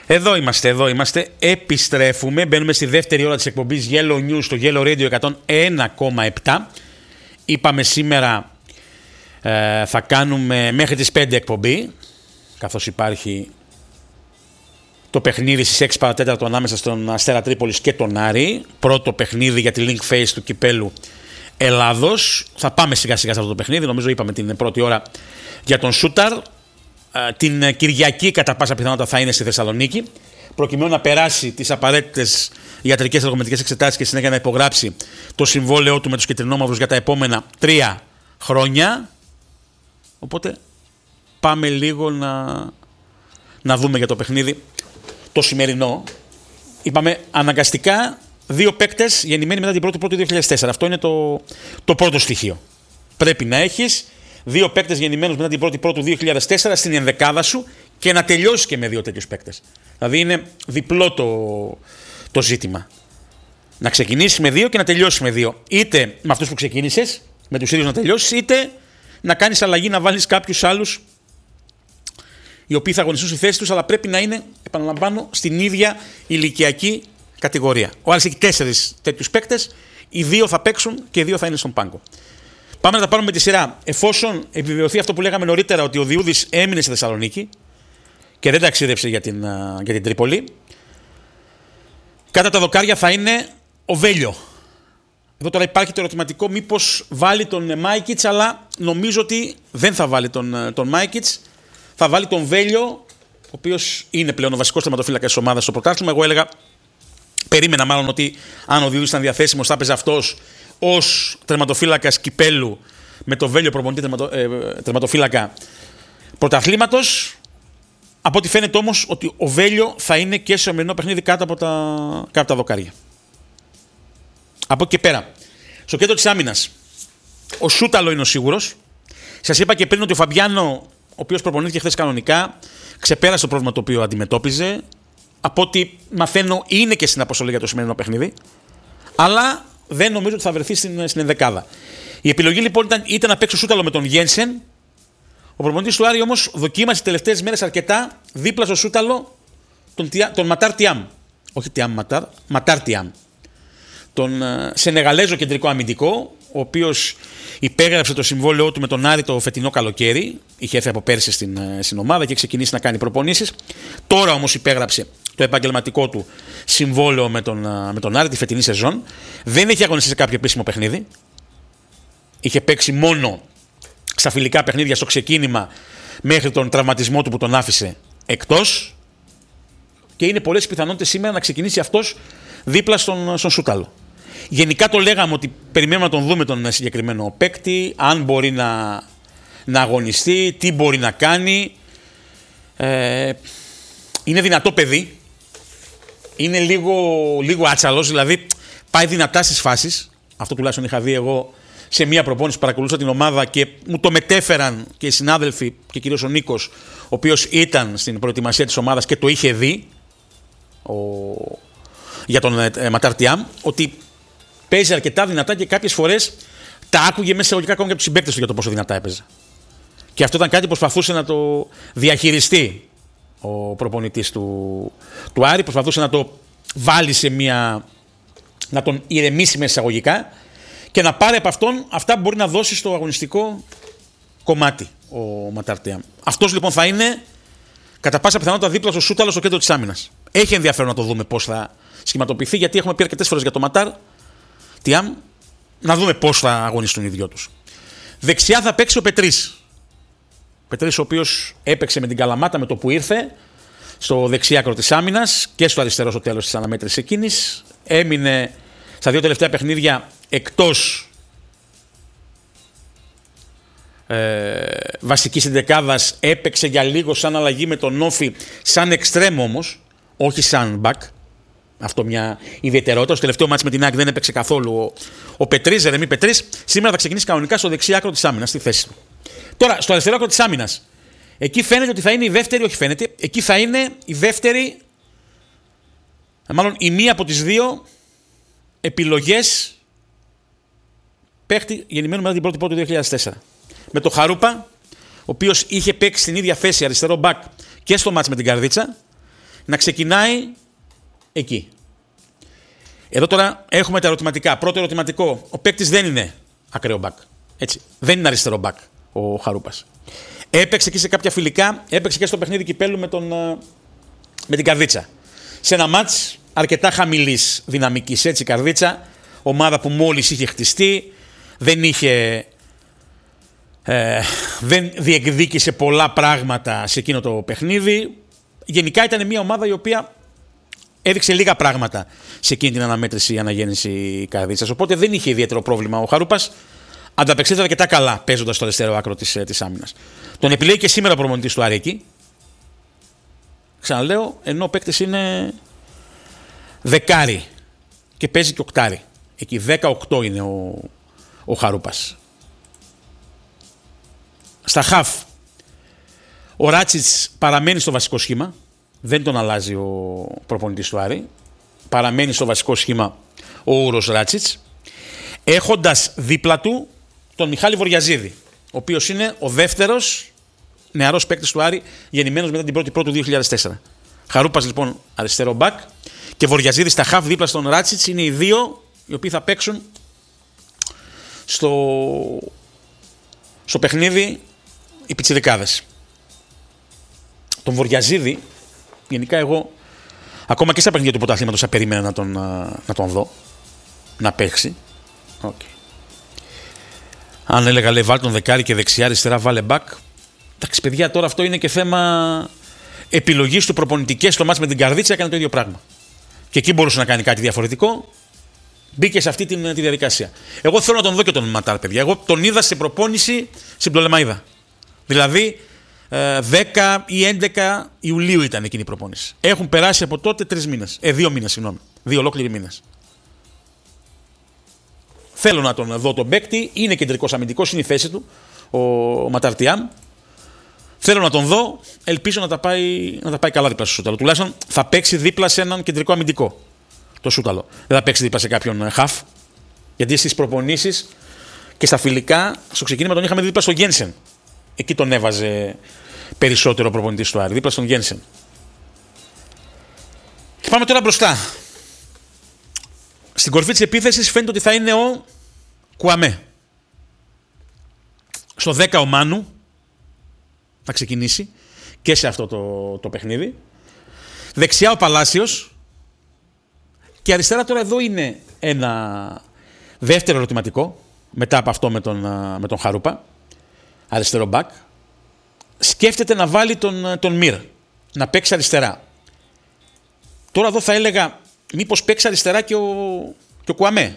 Εδώ είμαστε. Επιστρέφουμε. Μπαίνουμε στη δεύτερη ώρα της εκπομπής Yellow News στο Yellow Radio 101,7. Είπαμε σήμερα θα κάνουμε μέχρι τις 5 εκπομπή, καθώς υπάρχει το παιχνίδι στις 6 παρατέταρτο ανάμεσα στον Αστέρα Τρίπολης και τον Άρη. Πρώτο παιχνίδι για τη Link Phase του κυπέλου Ελλάδος. Θα πάμε σιγά σιγά σε αυτό το παιχνίδι. Νομίζω είπαμε την πρώτη ώρα για τον Σούταρ. Την Κυριακή κατά πάσα πιθανότητα θα είναι στη Θεσσαλονίκη, προκειμένου να περάσει τις απαραίτητες ιατρικές εργομετρικές εξετάσεις και συνέχεια να υπογράψει το συμβόλαιό του με τους κυτρινόμαυρους για τα επόμενα 3 χρόνια. Οπότε πάμε λίγο να δούμε για το παιχνίδι το σημερινό. Είπαμε αναγκαστικά 2 παίκτες γεννημένοι μετά την 1η Πρώτη 2004. Αυτό είναι το πρώτο στοιχείο. Πρέπει να έχεις 2 παίκτες γεννημένους μετά την 1η Πρώτη 2004 στην ενδεκάδα σου και να τελειώσει και με 2 τέτοιους παίκτες. Δηλαδή είναι διπλό το ζήτημα. Να ξεκινήσεις με 2 και να τελειώσεις με 2. Είτε με αυτούς που ξεκίνησες, με τους ίδιους να τελειώσεις, είτε να κάνεις αλλαγή, να βάλεις κάποιους άλλους οι οποίοι θα αγωνιστούν στη θέση τους, αλλά πρέπει να είναι, επαναλαμβάνω, στην ίδια ηλικιακή κατηγορία. Ο Άρης έχει 4 τέτοιους παίκτες, οι 2 θα παίξουν και οι 2 θα είναι στον πάγκο. Πάμε να τα πάρουμε με τη σειρά. Εφόσον επιβεβαιωθεί αυτό που λέγαμε νωρίτερα, ότι ο Διούδης έμεινε στη Θεσσαλονίκη και δεν ταξίδεψε για την Τρίπολη, κατά τα δοκάρια θα είναι ο Βέλιο. Εδώ τώρα υπάρχει το ερωτηματικό μήπως βάλει τον Μάικιτς, αλλά νομίζω ότι δεν θα βάλει τον Μάικιτς. Θα βάλει τον Βέλιο, ο οποίος είναι πλέον ο βασικός τερματοφύλακας της ομάδας στο πρωτάθλημα. Εγώ έλεγα, περίμενα μάλλον ότι αν ο Διούδης ήταν διαθέσιμος θα έπαιζε αυτός ως τερματοφύλακας κυπέλου με το Βέλιο προπονητή τερματοφύλακα πρωταθλήματος. Από ό,τι φαίνεται όμως ότι ο Βέλιο θα είναι και στο σημερινό παιχνίδι κάτω από τα δοκάρια. Από εκεί και πέρα, στο κέντρο της άμυνας, ο Σούταλο είναι ο σίγουρος. Σας είπα και πριν ότι ο Φαμπιάνο, ο οποίος προπονήθηκε χθες κανονικά, ξεπέρασε το πρόβλημα το οποίο αντιμετώπιζε. Από ό,τι μαθαίνω, είναι και στην αποστολή για το σημερινό παιχνίδι. Αλλά δεν νομίζω ότι θα βρεθεί στην ενδεκάδα. Η επιλογή λοιπόν ήταν να παίξει ο Σούταλο με τον Γένσεν. Ο προπονητής του Άρη όμως δοκίμασε τις τελευταίες μέρες αρκετά δίπλα στο Σούταλο τον Ματάρ Τιάμ. Όχι Τιάμ Ματάρ, Ματάρ Τιάμ. Τον Σενεγαλέζο κεντρικό αμυντικό, ο οποίος υπέγραψε το συμβόλαιό του με τον Άρη το φετινό καλοκαίρι. Είχε έρθει από πέρσι στην ομάδα και ξεκινήσει να κάνει προπονήσεις. Τώρα όμως υπέγραψε το επαγγελματικό του συμβόλαιο με τον Άρη τη φετινή σεζόν. Δεν έχει αγωνιστεί σε κάποιο επίσημο παιχνίδι. Είχε παίξει μόνο στα φιλικά παιχνίδια στο ξεκίνημα μέχρι τον τραυματισμό του που τον άφησε εκτός. Και είναι πολλές πιθανότητες σήμερα να ξεκινήσει αυτός δίπλα στον Σούταλο. Γενικά το λέγαμε ότι περιμένουμε να τον δούμε τον συγκεκριμένο παίκτη, αν μπορεί να αγωνιστεί, τι μπορεί να κάνει. Είναι δυνατό παιδί. Είναι λίγο άτσαλος, δηλαδή πάει δυνατά στις φάσεις. Αυτό τουλάχιστον είχα δει εγώ σε μία προπόνηση που παρακολούθησα την ομάδα και μου το μετέφεραν και οι συνάδελφοι και κυρίως ο Νίκος, ο οποίος ήταν στην προετοιμασία της ομάδας και το είχε δει για τον Ματάρ Τιάμ, ότι παίζει αρκετά δυνατά και κάποιες φορές τα άκουγε μέσα εισαγωγικά ακόμα και από τους συμπαίκτες του για το πόσο δυνατά έπαιζε. Και αυτό ήταν κάτι που προσπαθούσε να το διαχειριστεί ο προπονητής του Άρη, προσπαθούσε να το βάλει να τον ηρεμήσει μέσα εισαγωγικά και να πάρει από αυτόν αυτά που μπορεί να δώσει στο αγωνιστικό κομμάτι ο Ματάρ Τιάμ. Αυτός λοιπόν θα είναι κατά πάσα πιθανότητα δίπλα στο Σούταλο στο κέντρο της άμυνας. Έχει ενδιαφέρον να το δούμε πώς θα σχηματοποιηθεί, γιατί έχουμε πει αρκετές φορές για το Ματάρ Τιάμ, να δούμε πώς θα αγωνιστούν οι δυο τους. Δεξιά θα παίξει ο Πετρής. Πετρής, ο οποίος έπαιξε με την Καλαμάτα με το που ήρθε στο δεξιάκρο της άμυνας και στο αριστερό στο τέλος της αναμέτρησης εκείνης. Έμεινε στα 2 τελευταία παιχνίδια εκτός βασικής εντεκάδας. Έπαιξε για λίγο σαν αλλαγή με τον Όφη, σαν εξτρέμ όμως, όχι σαν μπακ. Αυτό μια ιδιαιτερότητα. Στο τελευταίο μάτς με την ΑΕΚ δεν έπαιξε καθόλου ο Πετρής, Ζερεμί Πετρής. Σήμερα θα ξεκινήσει κανονικά στο δεξί άκρο της άμυνας, στη θέση του. Τώρα, στο αριστερό άκρο της άμυνας, εκεί φαίνεται ότι θα είναι η δεύτερη, όχι φαίνεται, εκεί θα είναι η δεύτερη, μάλλον η μία από τις 2 επιλογές παίχτη γεννημένου μετά την 1η Πρώτη του 2004. Με το Χαρούπα, ο οποίος είχε παίξει στην ίδια θέση αριστερό μπακ και στο μάτς με την Καρδίτσα, να ξεκινάει εκεί. Εδώ τώρα έχουμε τα ερωτηματικά. Πρώτο ερωτηματικό. Ο παίκτης δεν είναι ακραίο μπακ. Έτσι. Δεν είναι αριστερό μπακ ο Χαρούπας. Έπαιξε και σε κάποια φιλικά, έπαιξε και στο παιχνίδι κυπέλλου με την Καρδίτσα. Σε ένα μάτς αρκετά χαμηλής δυναμικής. Έτσι, Καρδίτσα, ομάδα που μόλις είχε χτιστεί, δεν διεκδίκησε πολλά πράγματα σε εκείνο το παιχνίδι. Γενικά ήταν μια ομάδα η οποία έδειξε λίγα πράγματα σε εκείνη την αναμέτρηση η αναγέννηση Καρδίτσας. Οπότε δεν είχε ιδιαίτερο πρόβλημα ο Χαρούπας. Ανταπεξήλθε αρκετά καλά παίζοντας στο αριστερό άκρο της άμυνας. Τον επιλέγει και σήμερα ο προπονητής του Άρη εκεί. Ξαναλέω, ενώ ο παίκτης είναι δεκάρι και παίζει και οκτάρι. Εκεί 18 είναι ο Χαρούπας. Στα χαφ, ο Ράτσιτς παραμένει στο βασικό σχήμα. Δεν τον αλλάζει ο προπονητής του Άρη. Παραμένει στο βασικό σχήμα ο Ούρος Ράτσιτς. Έχοντας δίπλα του τον Μιχάλη Βοριαζίδη, ο οποίος είναι ο δεύτερος νεαρός παίκτης του Άρη, γεννημένος μετά την 1η Πρώτου 2004. Χαρούπας λοιπόν αριστερό μπακ και Βοριαζίδη στα χαφ δίπλα στον Ράτσιτς είναι οι δύο οι οποίοι θα παίξουν στο παιχνίδι οι πιτσιρικάδες. Τον Βοριαζίδη, γενικά εγώ, ακόμα και στα παιχνίδια του πρωταθλήματος θα περίμενα να τον δω, να παίξει. Okay. Αν έλεγα λέει βάλει τον δεκάρι και δεξιά αριστερά βάλε μπακ. Εντάξει παιδιά, τώρα αυτό είναι και θέμα επιλογής του προπονητικές. Στο μάτς με την Καρδίτσα έκανε το ίδιο πράγμα. Και εκεί μπορούσε να κάνει κάτι διαφορετικό. Μπήκε σε αυτή τη διαδικασία. Εγώ θέλω να τον δω και τον Ματάρ, παιδιά. Εγώ τον είδα σε προπόνηση στην Πτολεμαΐδα. Δηλαδή 10 ή 11 Ιουλίου ήταν εκείνη η προπόνηση. Έχουν περάσει από τότε 2 μήνες, συγγνώμη. 2 ολόκληροι μήνες. Θέλω να τον δω τον παίκτη. Είναι κεντρικός αμυντικός, είναι η θέση του, ο Ματαρτιάμ. Θέλω να τον δω. Ελπίζω να τα πάει καλά δίπλα στο Σούταλο. Τουλάχιστον θα παίξει δίπλα σε έναν κεντρικό αμυντικό. Το Σούταλο. Δεν θα παίξει δίπλα σε κάποιον χαφ. Γιατί στις προπονήσεις και στα φιλικά, στο ξεκίνημα τον είχαμε δίπλα στο Γένσεν. Εκεί τον έβαζε περισσότερο ο προπονητής του Άρη. Δίπλα στον Γένσεν. Και πάμε τώρα μπροστά. Στην κορφή της επίθεσης φαίνεται ότι θα είναι ο Κουαμέ. Στο 10 ο Μάνου θα ξεκινήσει και σε αυτό το παιχνίδι. Δεξιά ο Παλάσιος. Και αριστερά τώρα εδώ είναι ένα δεύτερο ερωτηματικό μετά από αυτό με τον Χαρούπα. Αριστερό μπακ. Σκέφτεται να βάλει τον Μυρ να παίξει αριστερά. Τώρα εδώ θα έλεγα μήπως παίξει αριστερά και ο Κουαμέ.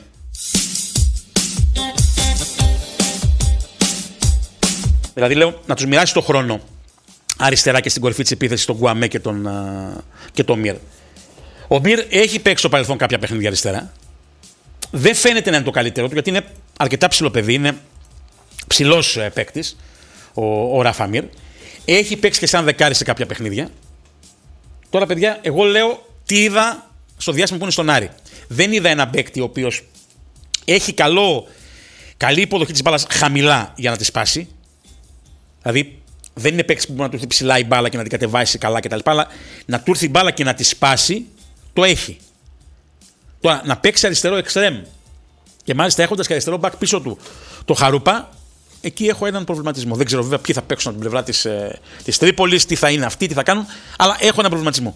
Δηλαδή λέω να τους μοιράσει το χρόνο αριστερά και στην κορυφή της επίθεσης τον Κουαμέ και τον Μυρ. Ο Μυρ έχει παίξει στο παρελθόν κάποια παιχνίδια αριστερά. Δεν φαίνεται να είναι το καλύτερο του γιατί είναι αρκετά ψηλό παιδί, είναι ψηλός παίκτης ο Ράφα Μυρ. Έχει παίξει και σαν δεκάρι σε κάποια παιχνίδια. Τώρα παιδιά, εγώ λέω τι είδα στο διάστημα που είναι στον Άρη. Δεν είδα ένα παίκτη ο οποίος έχει καλή υποδοχή της μπάλας χαμηλά για να τη σπάσει. Δηλαδή δεν είναι παίκτης που μπορεί να του έρθει ψηλά η μπάλα και να την κατεβάσει καλά κτλ. Αλλά να του έρθει η μπάλα και να τη σπάσει το έχει. Τώρα να παίξει αριστερό εξτρέμ και μάλιστα έχοντας και αριστερό μπακ πίσω του το Χαρούπα, εκεί έχω έναν προβληματισμό. Δεν ξέρω βέβαια ποιοι θα παίξουν από την πλευρά της Τρίπολης, τι θα είναι αυτοί, τι θα κάνουν, αλλά έχω έναν προβληματισμό.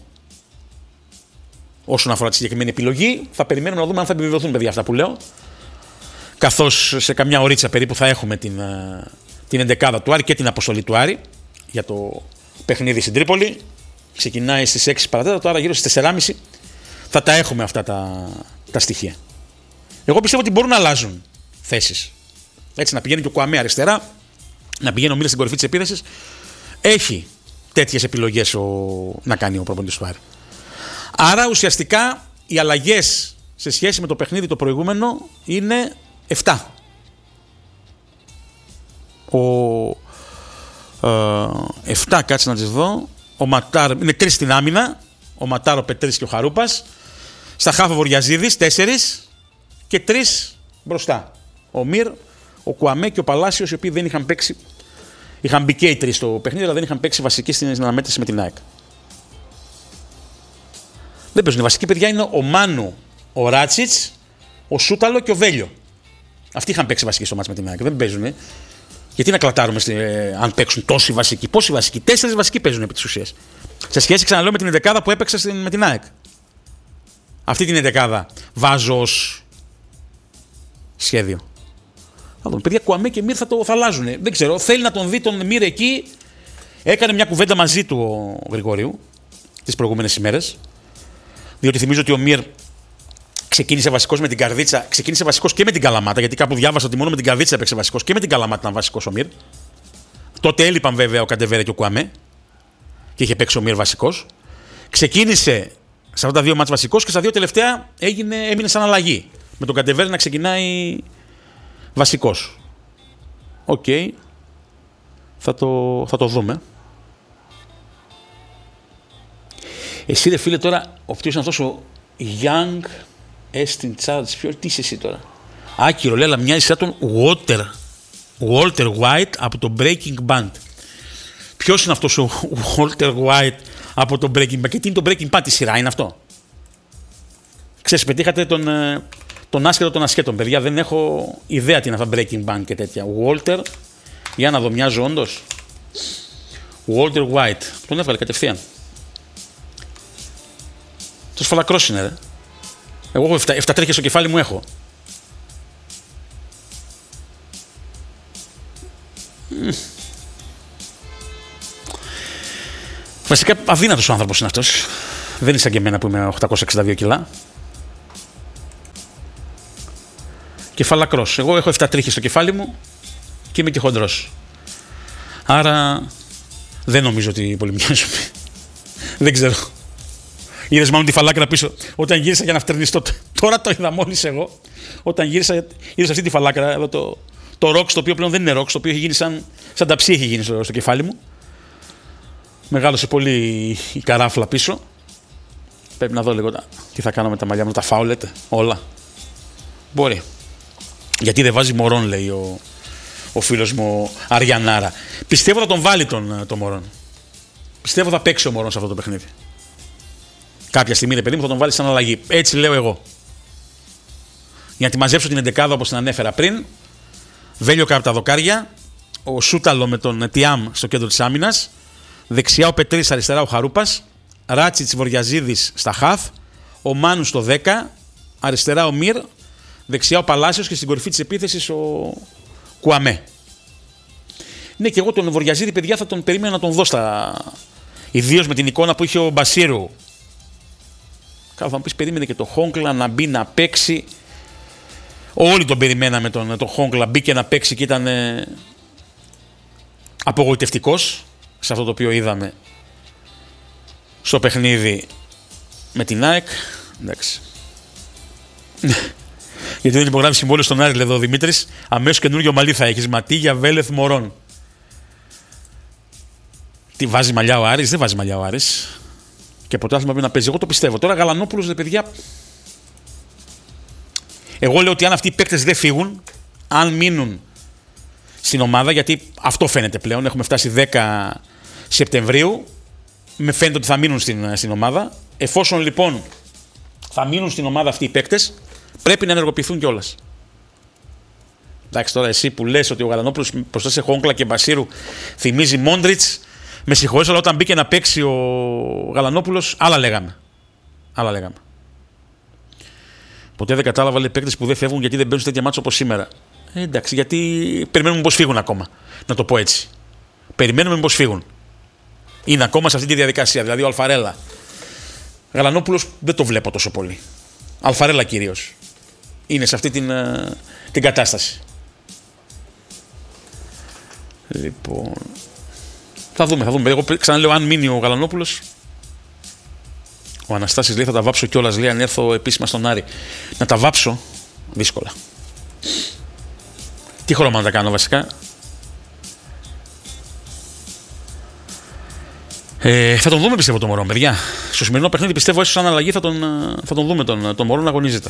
Όσον αφορά τη συγκεκριμένη επιλογή, θα περιμένουμε να δούμε αν θα επιβεβαιωθούν παιδιά αυτά που λέω. Καθώς σε καμιά ωρίτσα περίπου θα έχουμε την εντεκάδα του Άρη και την αποστολή του Άρη για το παιχνίδι στην Τρίπολη. Ξεκινάει στις 6 παρατέταρτο, άρα γύρω στις 4.30 θα τα έχουμε αυτά τα στοιχεία. Εγώ πιστεύω ότι μπορούν να αλλάζουν θέσεις. Έτσι, να πηγαίνει και ο Κουαμέ αριστερά, να πηγαίνει ο Μύρας στην κορυφή της επίθεσης. Έχει τέτοιες επιλογές να κάνει ο προπονητής του Άρη. Άρα ουσιαστικά οι αλλαγές σε σχέση με το παιχνίδι το προηγούμενο είναι 7. 7, κάτσε να τις δω. Ο Ματάρ, είναι 3 στην άμυνα. Ο Ματάρ, ο Πετρής και ο Χαρούπας. Στα χάφα Βοριαζίδης 4 και 3 μπροστά. Ο Μυρ, ο Κουαμέ και ο Παλάσιος, οι οποίοι δεν είχαν παίξει. Είχαν μπει και οι 3 στο παιχνίδι, αλλά δεν είχαν παίξει βασική στην αναμέτρηση με την ΑΕΚ. Δεν παίζουν. Οι βασικοί παιδιά είναι ο Μάνου, ο Ράτσιτς, ο Σούταλο και ο Βέλιο. Αυτοί είχαν παίξει βασικοί στο μάτς με την ΑΕΚ. Δεν παίζουν. Γιατί να κλατάρουμε αν παίξουν τόσοι βασικοί. Πόσοι βασικοί? 4 βασικοί παίζουν επί της ουσίας. Σε σχέση, ξαναλέω, με την 11 που έπαιξε με την ΑΕΚ. Αυτή την 11 βάζω ως σχέδιο. Θα δούμε. Παιδιά, Κουαμέ και Μύρ θα αλλάζουν. Δεν ξέρω. Θέλει να τον δει τον Μύρ εκεί. Έκανε μια κουβέντα μαζί του ο Γρηγορίου τις προηγούμενες ημέρες. Διότι θυμίζω ότι ο Μύρ ξεκίνησε βασικός με την Καρδίτσα, ξεκίνησε βασικός και με την Καλαμάτα. Γιατί κάπου διάβασα ότι μόνο με την Καρδίτσα έπαιξε βασικός και με την Καλαμάτα ήταν βασικός ο Μύρ. Τότε έλειπαν βέβαια ο Καντεβέρε και ο Κουαμέ και είχε παίξει ο Μύρ βασικός. Ξεκίνησε σε αυτά τα δύο μάτς βασικός και στα δύο τελευταία έμεινε σαν αλλαγή. Με τον Καντεβέρε να ξεκινάει βασικός. Οκ. Θα το δούμε. Εσύ ρε φίλε τώρα, ποιος είναι αυτός ο Young Estin Charles, τι είσαι εσύ τώρα? Άκυρο λέει, αλλά μοιάζει σαν τον Walter White από το Breaking Bad. Ποιος είναι αυτός ο Walter White από το Breaking Bad? Και τι είναι το Breaking Bad, τη σειρά είναι αυτό? Ξέρεις, πετύχατε τον άσχετο των ασχέτων, παιδιά. Δεν έχω ιδέα τι είναι αυτά Breaking Bad και τέτοια. Walter, για να δω, μοιάζω όντως. Walter White, τον έβγαλε κατευθείαν. Το σφαλακρός είναι, ρε. Εγώ έχω 7 τρέχες στο κεφάλι μου έχω. Βασικά αδύνατος ο άνθρωπος είναι αυτός. Δεν είναι σαν και εμένα που είμαι 862 κιλά. Κεφαλακρός. Εγώ έχω 7 τρίχες στο κεφάλι μου και είμαι και χοντρός. Άρα δεν νομίζω ότι πολύ μοιάζουμε. Δεν ξέρω. Είδες μάλλον τη φαλάκρα πίσω. Όταν γύρισα για να φτερνιστώ. Τώρα το είδα μόλις εγώ. Όταν γύρισα, είδες αυτή τη φαλάκρα εδώ, το ροκ, το οποίο πλέον δεν είναι ροκ, το οποίο έχει γίνει σαν ταψί, έχει γίνει στο κεφάλι μου. Μεγάλωσε πολύ η καράφλα πίσω. Πρέπει να δω λίγο τι θα κάνω με τα μαλλιά μου. Τα φάω, λέτε, όλα. Μπορεί. Γιατί δεν βάζει Μωρόν, λέει ο φίλος μου Αριανάρα. Πιστεύω θα τον βάλει τον Μωρόν. Πιστεύω θα παίξει ο Μωρόν σε αυτό το παιχνίδι. Κάποια στιγμή, ρε παιδί μου, θα τον βάλει σαν αλλαγή. Έτσι λέω εγώ. Για να τη μαζέψω την 11 όπως την ανέφερα πριν. Βέλιο κάτω από τα δοκάρια. Ο Σούταλο με τον Τιάμ στο κέντρο της άμυνας. Δεξιά ο Πετρής, αριστερά ο Χαρούπας. Ράτσιτς Βοριαζίδης στα χαφ. Ο Μάνου στο 10. Αριστερά ο Μύρ. Δεξιά ο Παλάσιος και στην κορυφή της επίθεσης ο Κουαμέ. Ναι, και εγώ τον Βοριαζίδη, παιδιά, θα τον περίμενα να τον δω ιδίως με την εικόνα που είχε ο Μπασίρου. Κάπου θα μου πεις, περίμενε και το Χόγκλα να μπει να παίξει. Όλοι τον περιμέναμε τον Χόγκλα, μπήκε να παίξει και ήταν απογοητευτικός σε αυτό το οποίο είδαμε στο παιχνίδι με την ΑΕΚ. Εντάξει. Γιατί δεν υπογράφει συμβόλαιο στον Άρη, λέει εδώ ο Δημήτρης. Αμέσως καινούργιο μαλλί θα έχεις. Ματίγια, Βέλεθ, Μωρόν. Τι βάζει μαλλιά ο Άρης? Δεν βάζει μαλλιά ο Άρης. Και πρωτάθλημα πρέπει να παίζει. Εγώ το πιστεύω. Τώρα Γαλανόπουλος, δε παιδιά. Εγώ λέω ότι αν αυτοί οι παίκτες δεν φύγουν, αν μείνουν στην ομάδα, γιατί αυτό φαίνεται πλέον. Έχουμε φτάσει 10 Σεπτεμβρίου. Με φαίνεται ότι θα μείνουν στην ομάδα. Εφόσον λοιπόν θα μείνουν στην ομάδα αυτοί οι παίκτες, πρέπει να ενεργοποιηθούν κιόλας. Εντάξει, τώρα εσύ που λες ότι ο Γαλανόπουλος μπροστά σε Χόγκλα και Μπασίρου θυμίζει Μόντριτς, με συγχωρείς, αλλά όταν μπήκε να παίξει ο Γαλανόπουλος, άλλα λέγαμε. Ποτέ δεν κατάλαβα, λέει, παίκτες που δεν φεύγουν γιατί δεν μπαίνουν σε τέτοια μάτσα όπως σήμερα. Εντάξει, γιατί περιμένουμε πως φύγουν ακόμα. Να το πω έτσι. Περιμένουμε πως φύγουν. Είναι ακόμα σε αυτή τη διαδικασία. Δηλαδή ο Αλφαρέλα. Γαλανόπουλος δεν το βλέπω τόσο πολύ. Αλφαρέλα κυρίως. Είναι σε αυτή την κατάσταση. Λοιπόν. Θα δούμε. Εγώ ξαναλέω, αν μείνει ο Γαλανόπουλος. Ο Αναστάσης λέει θα τα βάψω κιόλας, λέει, αν έρθω επίσημα στον Άρη. Να τα βάψω, δύσκολα. Τι χρώμα να τα κάνω βασικά? Θα τον δούμε, πιστεύω, τον Μωρό, παιδιά. Στο σημερινό παιχνίδι πιστεύω ίσως σαν αλλαγή θα τον δούμε τον Μωρό να αγωνίζεται.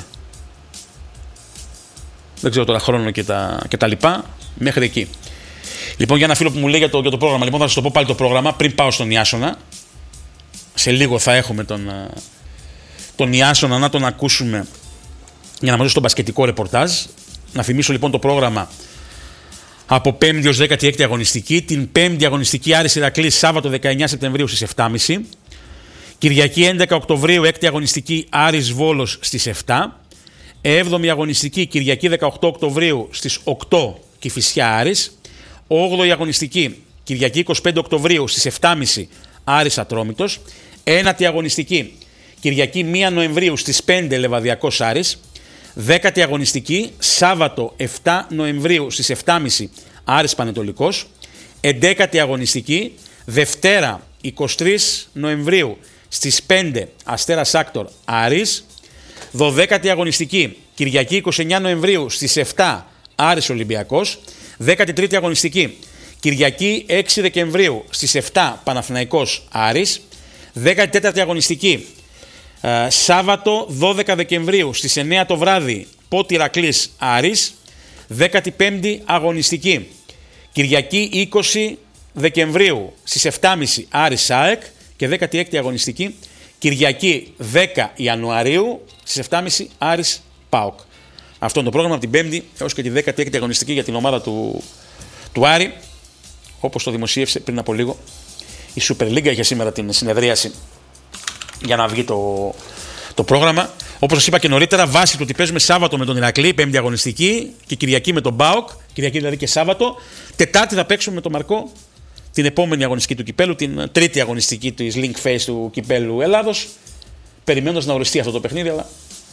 Δεν ξέρω τώρα χρόνο και τα λοιπά. Μέχρι εκεί. Λοιπόν, για ένα φίλο που μου λέει για το πρόγραμμα, λοιπόν, θα σας το πω πάλι το πρόγραμμα πριν πάω στον Ιάσονα. Σε λίγο θα έχουμε τον Ιάσονα να τον ακούσουμε για να μας δώσει το μπασκετικό ρεπορτάζ. Να θυμίσω λοιπόν το πρόγραμμα από 5η ως 16η αγωνιστική. Την 5η αγωνιστική Άρης Ηρακλής Σάββατο 19 Σεπτεμβρίου στις 7.30. Κυριακή 11 Οκτωβρίου 6η αγωνιστική Άρης Βόλος στις 7. 7η αγωνιστική Κυριακή 18 Οκτωβρίου στις 8 Κηφισιά Άρης. 8η αγωνιστική Κυριακή 25 Οκτωβρίου στις 7.30 Άρης Ατρόμητος. 9η αγωνιστική Κυριακή 1 Νοεμβρίου στις 5 Λεβαδιακός Άρης. 10η αγωνιστική Σάββατο 7 Νοεμβρίου στις 7.30 Άρης Πανετολικός. 11η αγωνιστική Δευτέρα 23 Νοεμβρίου στις 5 Αστέρας Άκτορ Άρης. 12η αγωνιστική Κυριακή 29 Νοεμβρίου στις 7 Άρης Ολυμπιακός. 13η αγωνιστική Κυριακή 6 Δεκεμβρίου στις 7 Παναθηναϊκός Άρης. 14η αγωνιστική Σάββατο 12 Δεκεμβρίου στις 9 το βράδυ Πότη Ηρακλής Άρης. 15η αγωνιστική Κυριακή 20 Δεκεμβρίου στις 7.30 Άρης ΣΑΕΚ. Και 16η αγωνιστική Κυριακή 10 Ιανουαρίου στις 7.30 Άρης ΠΑΟΚ. Αυτό είναι το πρόγραμμα από την 5η έως και τη 16η αγωνιστική για την ομάδα του Άρη. Όπως το δημοσίευσε πριν από λίγο η Super League, είχε σήμερα την συνεδρίαση για να βγει το πρόγραμμα. Όπως σας είπα και νωρίτερα, βάσει του ότι παίζουμε Σάββατο με τον Ηρακλή, 5η αγωνιστική, και Κυριακή με τον ΠΑΟΚ, Κυριακή δηλαδή και Σάββατο. Τετάρτη θα παίξουμε με τον Μαρκό την επόμενη αγωνιστική του κυπέλου, την τρίτη αγωνιστική της Link Phase του κυπέλου Ελλάδος, περιμένοντας να οριστεί αυτό το παιχνίδι. Αλλά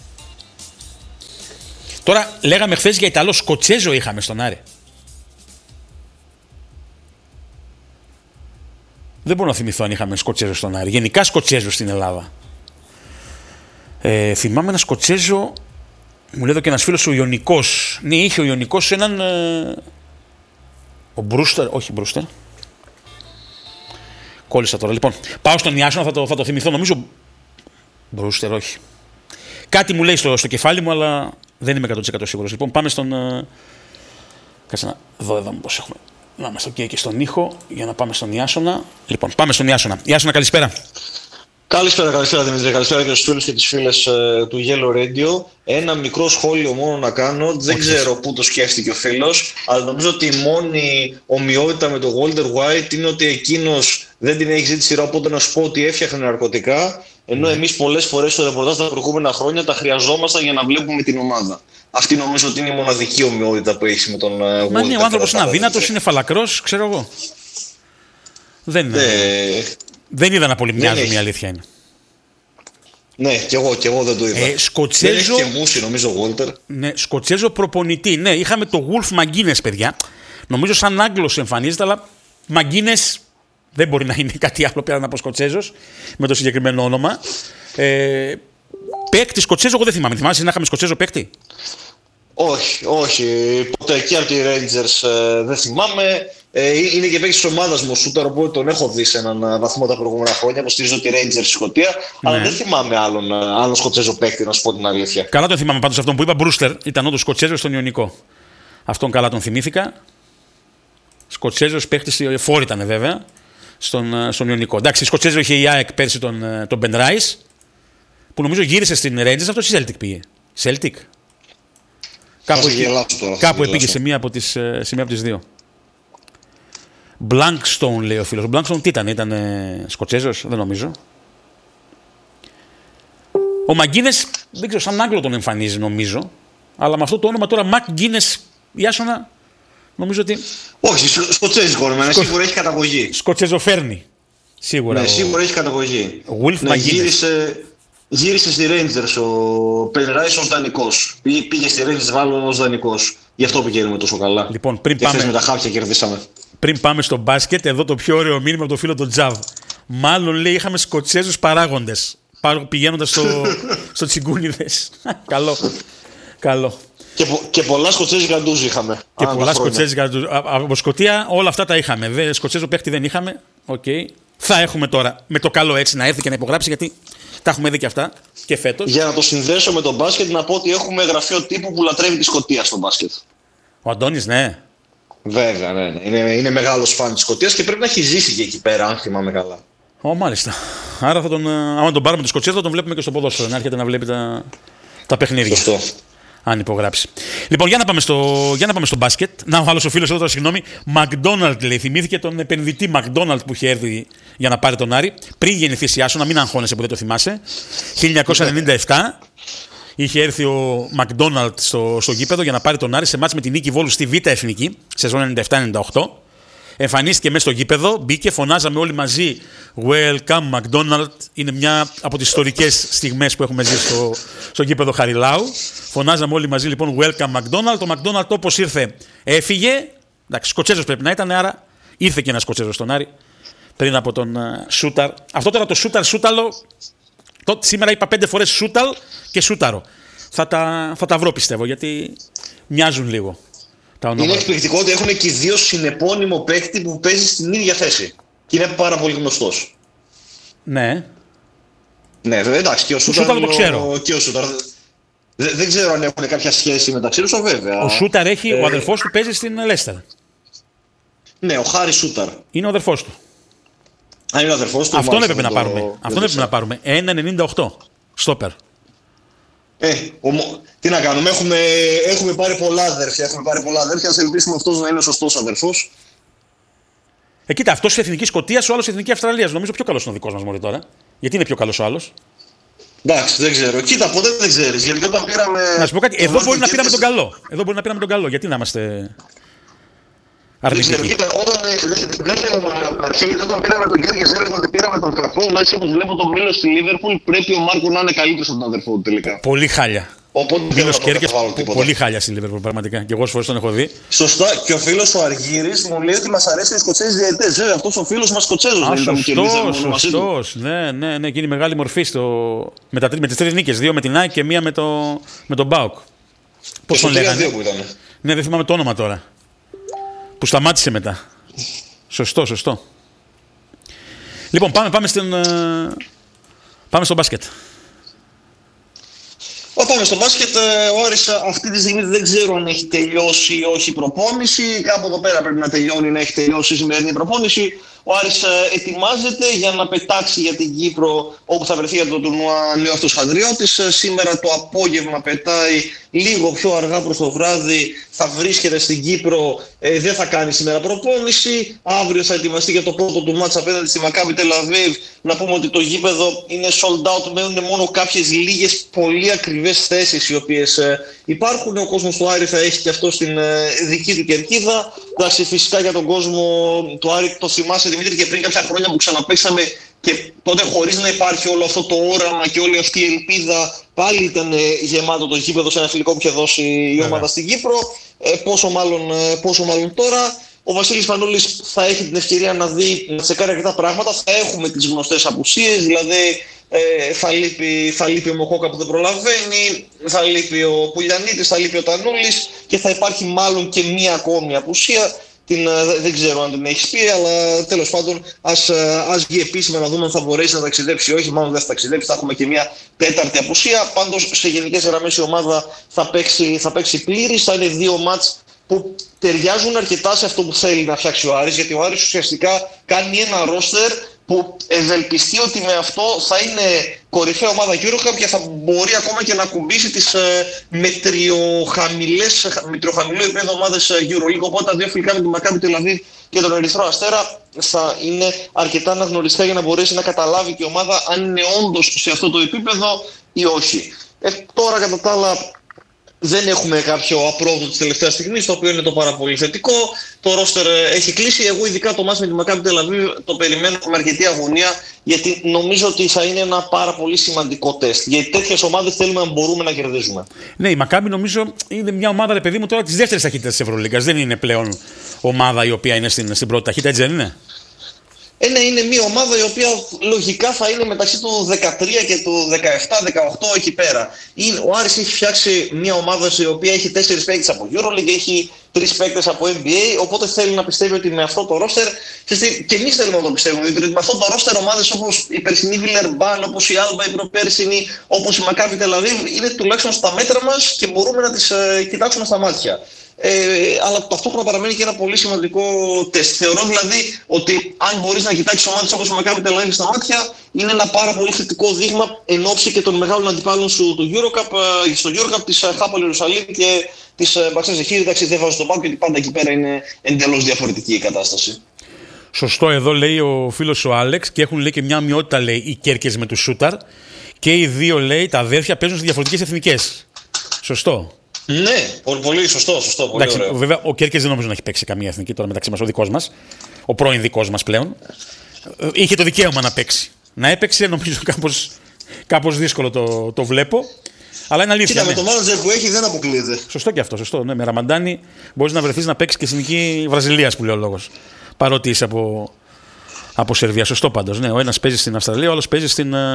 τώρα λέγαμε χθες για Ιταλό Σκοτσέζο είχαμε στον Άρη. Δεν μπορώ να θυμηθώ αν είχαμε Σκοτσέζο στον Άρη. Γενικά Σκοτσέζο στην Ελλάδα. Θυμάμαι ένα Σκοτσέζο, μου λέει εδώ και ένας φίλος, ο Ιωνικός. Ναι, είχε ο Ιωνικός έναν. Ο Μπρούστερ, όχι Μπρούστερ. Κόλλησα τώρα. Λοιπόν, πάω στον Ιάσονα, θα το θυμηθώ. Νομίζω. Μπρούστερ, όχι. Κάτι μου λέει στο κεφάλι μου, αλλά δεν είμαι 100% σίγουρος. Λοιπόν, πάμε στον. Κάτσε να δω εδώ πώς έχουμε. Να είμαστε και στον ήχο για να πάμε στον Ιάσονα. Λοιπόν, πάμε στον Ιάσονα. Ιάσονα, καλησπέρα. Καλησπέρα Δημήτρη, καλησπέρα και στους φίλους και τις φίλες του Yellow Radio. Ένα μικρό σχόλιο μόνο να κάνω, δεν ξέρω πού το σκέφτηκε ο φίλος, αλλά νομίζω ότι η μόνη ομοιότητα με τον Walter White είναι ότι εκείνος δεν την έχει ζήσει σειρά, οπότε να σου πω ότι έφτιαχνε ναρκωτικά, ενώ εμείς πολλές φορές στο ρεπορτάζ τα προηγούμενα χρόνια τα χρειαζόμασταν για να βλέπουμε την ομάδα. Αυτή νομίζω ότι είναι η μοναδική ομοιότητα που έχει με τον Walter. Μα ναι, ο άνθρωπος είναι αδύνατος, είναι φαλακρός, ξέρω εγώ. Δεν είδα να πολύ μοιάζουν, η αλήθεια είναι. Ναι, και εγώ δεν το είδα. Σκοτσέζο. Δεν έχει και μουσι, νομίζω, ο Walter. Ναι, Σκοτσέζο προπονητή. Ναι, είχαμε το Wolf Μαγκίνες, παιδιά. Νομίζω σαν Άγγλος εμφανίζεται, αλλά Μαγκίνες δεν μπορεί να είναι κάτι άλλο πέρα από Σκοτσέζος με το συγκεκριμένο όνομα. Παίκτη Σκοτσέζο, εγώ δεν θυμάμαι. Θυμάσαι να είχαμε Σκοτσέζο παίκτη? Όχι. Ποτέ εκεί από τη Rangers δεν θυμάμαι. Είναι και παίκτης της ομάδας μου, Σούτερ, οπότε τον έχω δει σε έναν βαθμό τα προηγούμενα χρόνια. Υποστηρίζω τη Rangers στη Σκωτία, ναι. Αλλά δεν θυμάμαι άλλον Σκοτσέζο παίκτη, να σου πω την αλήθεια. Καλά τον θυμάμαι πάντως αυτόν που είπα, Μπρούστερ. Ήταν όντως Σκοτσέζο στον Ιωνικό. Αυτόν καλά τον θυμήθηκα. Σκοτσέζος παίκτης, φόρ ήταν βέβαια, στον Ιωνικό. Εντάξει, Σκοτσέζο είχε η ΑΕΚ πέρσι τον Ben Rice, που νομίζω γύρισε στην Rangers, αυτό στη Celtic πήγε. Celtic. Κάπου επήγε σε μία από τις δύο. Blankstone λέει ο φίλος. Ο Blankstone τι ήταν Σκοτσέζος, δεν νομίζω. Ο Μαγκίνες, δεν ξέρω, σαν Άγγλο τον εμφανίζει νομίζω. Αλλά με αυτό το όνομα τώρα, Μαγκίνες, Ιάσονα, νομίζω ότι. Όχι, Σκοτσέζικο όνομα, σίγουρα έχει καταγωγή. Σκοτσέζοφέρνη. Σίγουρα. Ναι, σίγουρα έχει καταγωγή. Wolf Μαγκίνες. Γύρισε στη Rangers ο Πενράις ως δανεικός. Πήγε στη Rangers μάλλον ως δανεικός. Γι' αυτό πηγαίνουμε τόσο καλά. Λοιπόν, με τα χάπια κερδίσαμε. Πριν πάμε στο μπάσκετ, εδώ το πιο ωραίο μήνυμα από το φίλο τον Τζαβ. Μάλλον λέει είχαμε Σκοτσέζους παράγοντες. Πηγαίνοντας στο Τσιγκούνιδες. Καλό. Και πολλά Σκοτσέζικα ντουζ είχαμε. Και πολλά Σκοτσέζικα ντουζ. Από Σκωτία όλα αυτά τα είχαμε. Σκοτσέζο παίχτη δεν είχαμε. Okay. Θα έχουμε τώρα με το καλό έτσι να έρθει και να υπογράψει, γιατί τα έχουμε δει και αυτά και φέτος. Για να το συνδέσω με το μπάσκετ, να πω ότι έχουμε γραφείο τύπου που λατρεύει τη Σκωτία στο μπάσκετ. Ο Αντώνης, ναι. Βέβαια, ναι. Είναι μεγάλος φαν της Σκωτίας και πρέπει να έχει ζήσει και εκεί πέρα, αν θυμάμαι καλά. Μάλιστα. Άρα άμα τον πάρουμε το Σκοτσέζο, τον βλέπουμε και στο ποδόσφαιρο. Να έρχεται να βλέπει τα παιχνίδια. Σωστό. Αν υπογράψει. Λοιπόν, για να πάμε στο μπάσκετ. Να, ο άλλος ο φίλος εδώ τώρα, συγγνώμη. Μακδόναλντ λέει. Θυμήθηκε τον επενδυτή Μακδόναλντ που είχε έρθει για να πάρει τον Άρη. Πριν γεννηθεί η Άσο, να μην αγχώνεσαι που δεν το θυμάσαι. 1997 είχε έρθει ο Μακδόναλντ στο γήπεδο για να πάρει τον Άρη σε μάτς με την Νίκη Βόλου στη Β' Εθνική, σεζόν 97-98. Εμφανίστηκε μέσα στο γήπεδο, μπήκε, φωνάζαμε όλοι μαζί Welcome McDonald. Είναι μια από τις ιστορικές στιγμές που έχουμε ζήσει στο γήπεδο Χαριλάου. Φωνάζαμε όλοι μαζί λοιπόν Welcome McDonald. Το McDonald όπως ήρθε έφυγε. Εντάξει, Σκοτσέζος πρέπει να ήταν, άρα ήρθε και ένας Σκοτσέζος στον Άρη πριν από τον Σούταρ. Αυτό τώρα το Σούταλο, σήμερα είπα 5 φορές Σούταλ και Σούταρο. Θα τα βρω πιστεύω γιατί μοιάζουν λίγο. Είναι εκπληκτικό ότι έχουν και οι δύο συνεπώνυμο παίκτη που παίζει στην ίδια θέση. Και είναι πάρα πολύ γνωστός. Ναι. Ναι, βέβαια, εντάξει, και ο Σούταρ το ξέρω. Και ο Σούταρ. Δεν ξέρω αν έχουν κάποια σχέση μεταξύ τους, βέβαια. Ο Σούταρ έχει, ο αδερφός του παίζει στην Λέστερ. Ναι, ο Χάρι Σούταρ. Είναι ο αδερφός του. Είναι ο αδερφός του. Αυτόν έπρεπε να πάρουμε. Αυτόν έπρεπε να πάρουμε. 1,98. Στόπερ. Τι να κάνουμε, έχουμε πάρει πολλά αδέρφια. Ας ελπίσουμε αυτός να είναι ο σωστός αδερφός. Κοίτα, αυτός της Εθνικής Σκωτίας, ο άλλος της Εθνικής Αυστραλίας. Νομίζω πιο καλός είναι ο δικός μας μόλι τώρα. Γιατί είναι πιο καλός ο άλλος. Εντάξει, δεν ξέρω. Κοίτα, ποτέ δεν ξέρεις. Γιατί όταν πήραμε. Να σου πω κάτι, εδώ μπορεί να πήραμε τον καλό. Εδώ μπορεί να πήραμε τον καλό. Γιατί να είμαστε. Δεν ξέρω, κοίτα, όταν πήραμε τον Γκέργε Ζέλεφον και πήραμε τον κακό, έτσι όπως βλέπω τον Μίλος στη Λίβερπουλ, πρέπει ο Μάρκο να είναι καλύτερος από τον αδερφό του τελικά. Πολύ χάλια. Οπότε Μίλος Κέρκες, πολύ χάλια στη Λίβερπουλ πραγματικά. Και εγώ όσες φορές τον έχω δει. Σωστά, και ο φίλος ο Αργύρης μου λέει ότι μας αρέσουν οι Σκοτσέζοι διαιτητές. Βέβαια, αυτός ο φίλος μας Σκοτσέζος δεν ήταν σωστός. Ναι, και είναι μεγάλη μορφή με τις 3 νίκες. 2 με την ΑΕΚ και 1 με τον ΠΑΟΚ. Πώς τον λέγανε. Ναι, δεν θυμάμαι το όνομα τώρα. Που σταμάτησε μετά. Σωστό. Λοιπόν, πάμε στο μπάσκετ. Πάμε στο μπάσκετ. Ο Άρης αυτή τη στιγμή δεν ξέρω αν έχει τελειώσει ή όχι η προπόνηση. Κάπου εδώ πέρα πρέπει να τελειώνει, να έχει τελειώσει η σημερινή προπόνηση. Ο Άρης ετοιμάζεται για να πετάξει για την Κύπρο όπου θα βρεθεί για το τουρνουά Νέο Χανδριώτης. Σήμερα το απόγευμα πετάει λίγο πιο αργά προς το βράδυ. Θα βρίσκεται στην Κύπρο, δεν θα κάνει σήμερα προπόνηση. Αύριο θα ετοιμαστεί για το πρώτο του μάτς απέναντι στη Μακάμπι Τελαβίβ. Να πούμε ότι το γήπεδο είναι sold out, μένουν μόνο κάποιες λίγες πολύ ακριβές θέσεις οι οποίες υπάρχουν. Ο κόσμος του Άρη θα έχει και αυτό στην δική του κερκίδα. Εντάξει, φυσικά για τον κόσμο του Άρη το θυμάσαι Δημήτρη και πριν κάποια χρόνια που ξαναπαίξαμε και τότε χωρίς να υπάρχει όλο αυτό το όραμα και όλη αυτή η ελπίδα, πάλι ήταν γεμάτο το γήπεδο σε ένα φιλικό που είχε δώσει η ομάδα στην Κύπρο. Πόσο μάλλον τώρα. Ο Βασίλης Πανούλης θα έχει την ευκαιρία να τσεκάρει αρκετά πράγματα. Θα έχουμε τις γνωστές απουσίες, δηλαδή θα λείπει ο Μοχόκα που δεν προλαβαίνει, θα λείπει ο Πουλιανίτης, θα λείπει ο Τανούλης και θα υπάρχει μάλλον και μία ακόμη απουσία. Δεν ξέρω αν την έχεις πει, αλλά τέλος πάντων ας βγει επίσημα να δούμε αν θα μπορέσει να ταξιδέψει ή όχι. Μάλλον δεν θα ταξιδέψει, θα έχουμε και μια τέταρτη απουσία. Πάντως σε γενικές γραμμές η ομάδα θα παίξει πλήρης. Θα είναι 2 μάτς που ταιριάζουν αρκετά σε αυτό που θέλει να φτιάξει ο Άρης, γιατί ο Άρης ουσιαστικά κάνει ένα ρόστερ που ευελπιστεί ότι με αυτό θα είναι κορυφαία ομάδα EuroCup και θα μπορεί ακόμα και να κουμπίσει τις μετριοχαμηλό επίπεδο ομάδες EuroLeague. Οπότε τα δύο φιλικά με τη Μακάμπι Τελαβίβ και τον Ερυθρό Αστέρα θα είναι αρκετά αναγνωριστικά για να μπορέσει να καταλάβει και η ομάδα αν είναι όντως σε αυτό το επίπεδο ή όχι. Τώρα κατά τα άλλα δεν έχουμε κάποιο απρόοδο της τελευταίας στιγμής, το οποίο είναι το πάρα πολύ θετικό. Το ρόστερ έχει κλείσει. Εγώ ειδικά το μάτς με τη Μακάμπι Τελαβίβ το περιμένω με αρκετή αγωνία, γιατί νομίζω ότι θα είναι ένα πάρα πολύ σημαντικό τεστ. Γιατί τέτοιες ομάδες θέλουμε να μπορούμε να κερδίζουμε. Ναι, η Μακάμπι νομίζω είναι μια ομάδα, ρε παιδί μου, τώρα της δεύτερης ταχύτητας της Ευρωλίγκας. Δεν είναι πλέον ομάδα η οποία είναι στην πρώτη ταχύτητα, έτσι δεν είναι? Ναι, είναι μια ομάδα η οποία λογικά θα είναι μεταξύ του 13 και του 17-18 εκεί πέρα. Ο Άρης έχει φτιάξει μια ομάδα η οποία έχει 4 παίκτες από EuroLeague, έχει 3 παίκτες από NBA, οπότε θέλει να πιστεύει ότι με αυτό το ρόστερ, και εμείς θέλουμε να το πιστεύουμε, διότι με αυτό το ρόστερ ομάδες όπως η περσινή Βιλερμπάν, όπως η Άλμπα η προπέρσινη, όπως η Μακάμπι Τελαβίβ είναι τουλάχιστον στα μέτρα μας και μπορούμε να τις κοιτάξουμε στα μάτια. αλλά ταυτόχρονα παραμένει και ένα πολύ σημαντικό τεστ. Θεωρώ δηλαδή ότι αν μπορείς να κοιτάξεις ομάδες όπως ο Maccabi Tel Aviv στα μάτια, είναι ένα πάρα πολύ θετικό δείγμα εν ώψη και των μεγάλων αντιπάλων σου του Eurocup, στο Eurocup της Hapoel Ιερουσαλήμ και της Μπαξές Ζεχίρ. Εντάξει, δεν βάζω τον πάγκο γιατί πάντα εκεί πέρα είναι εντελώς διαφορετική η κατάσταση. Σωστό, εδώ λέει ο φίλος ο Άλεξ, και έχουν λέει και μια ομοιότητα, λέει, οι Κέρκες με τους Σούταρ, και οι δύο, λέει, τα αδέρφια παίζουν σε διαφορετικές εθνικές. Σωστό. Ναι, πολύ σωστό, πολύ εντάξει, ωραίο. βέβαια, ο Κέρκες δεν νομίζω να έχει παίξει καμία εθνική τώρα μεταξύ μας, ο δικός μας, ο πρώην δικός μας πλέον. Είχε το δικαίωμα να παίξει. Να έπαιξε, νομίζω κάπως δύσκολο το βλέπω. Αλλά είναι αλήθεια. Κοίτα, με το μάνατζερ που έχει δεν αποκλείεται. Σωστό και αυτό, σωστό. Ναι, με Ραμαντάνη μπορείς να βρεθείς να παίξεις και εθνική Βραζιλίας, που λέει ο λόγος. Παρότι είσαι από Σερβία. Σωστό πάντως. Ναι, ο ένας παίζει στην Αυστραλία, ο άλλος παίζει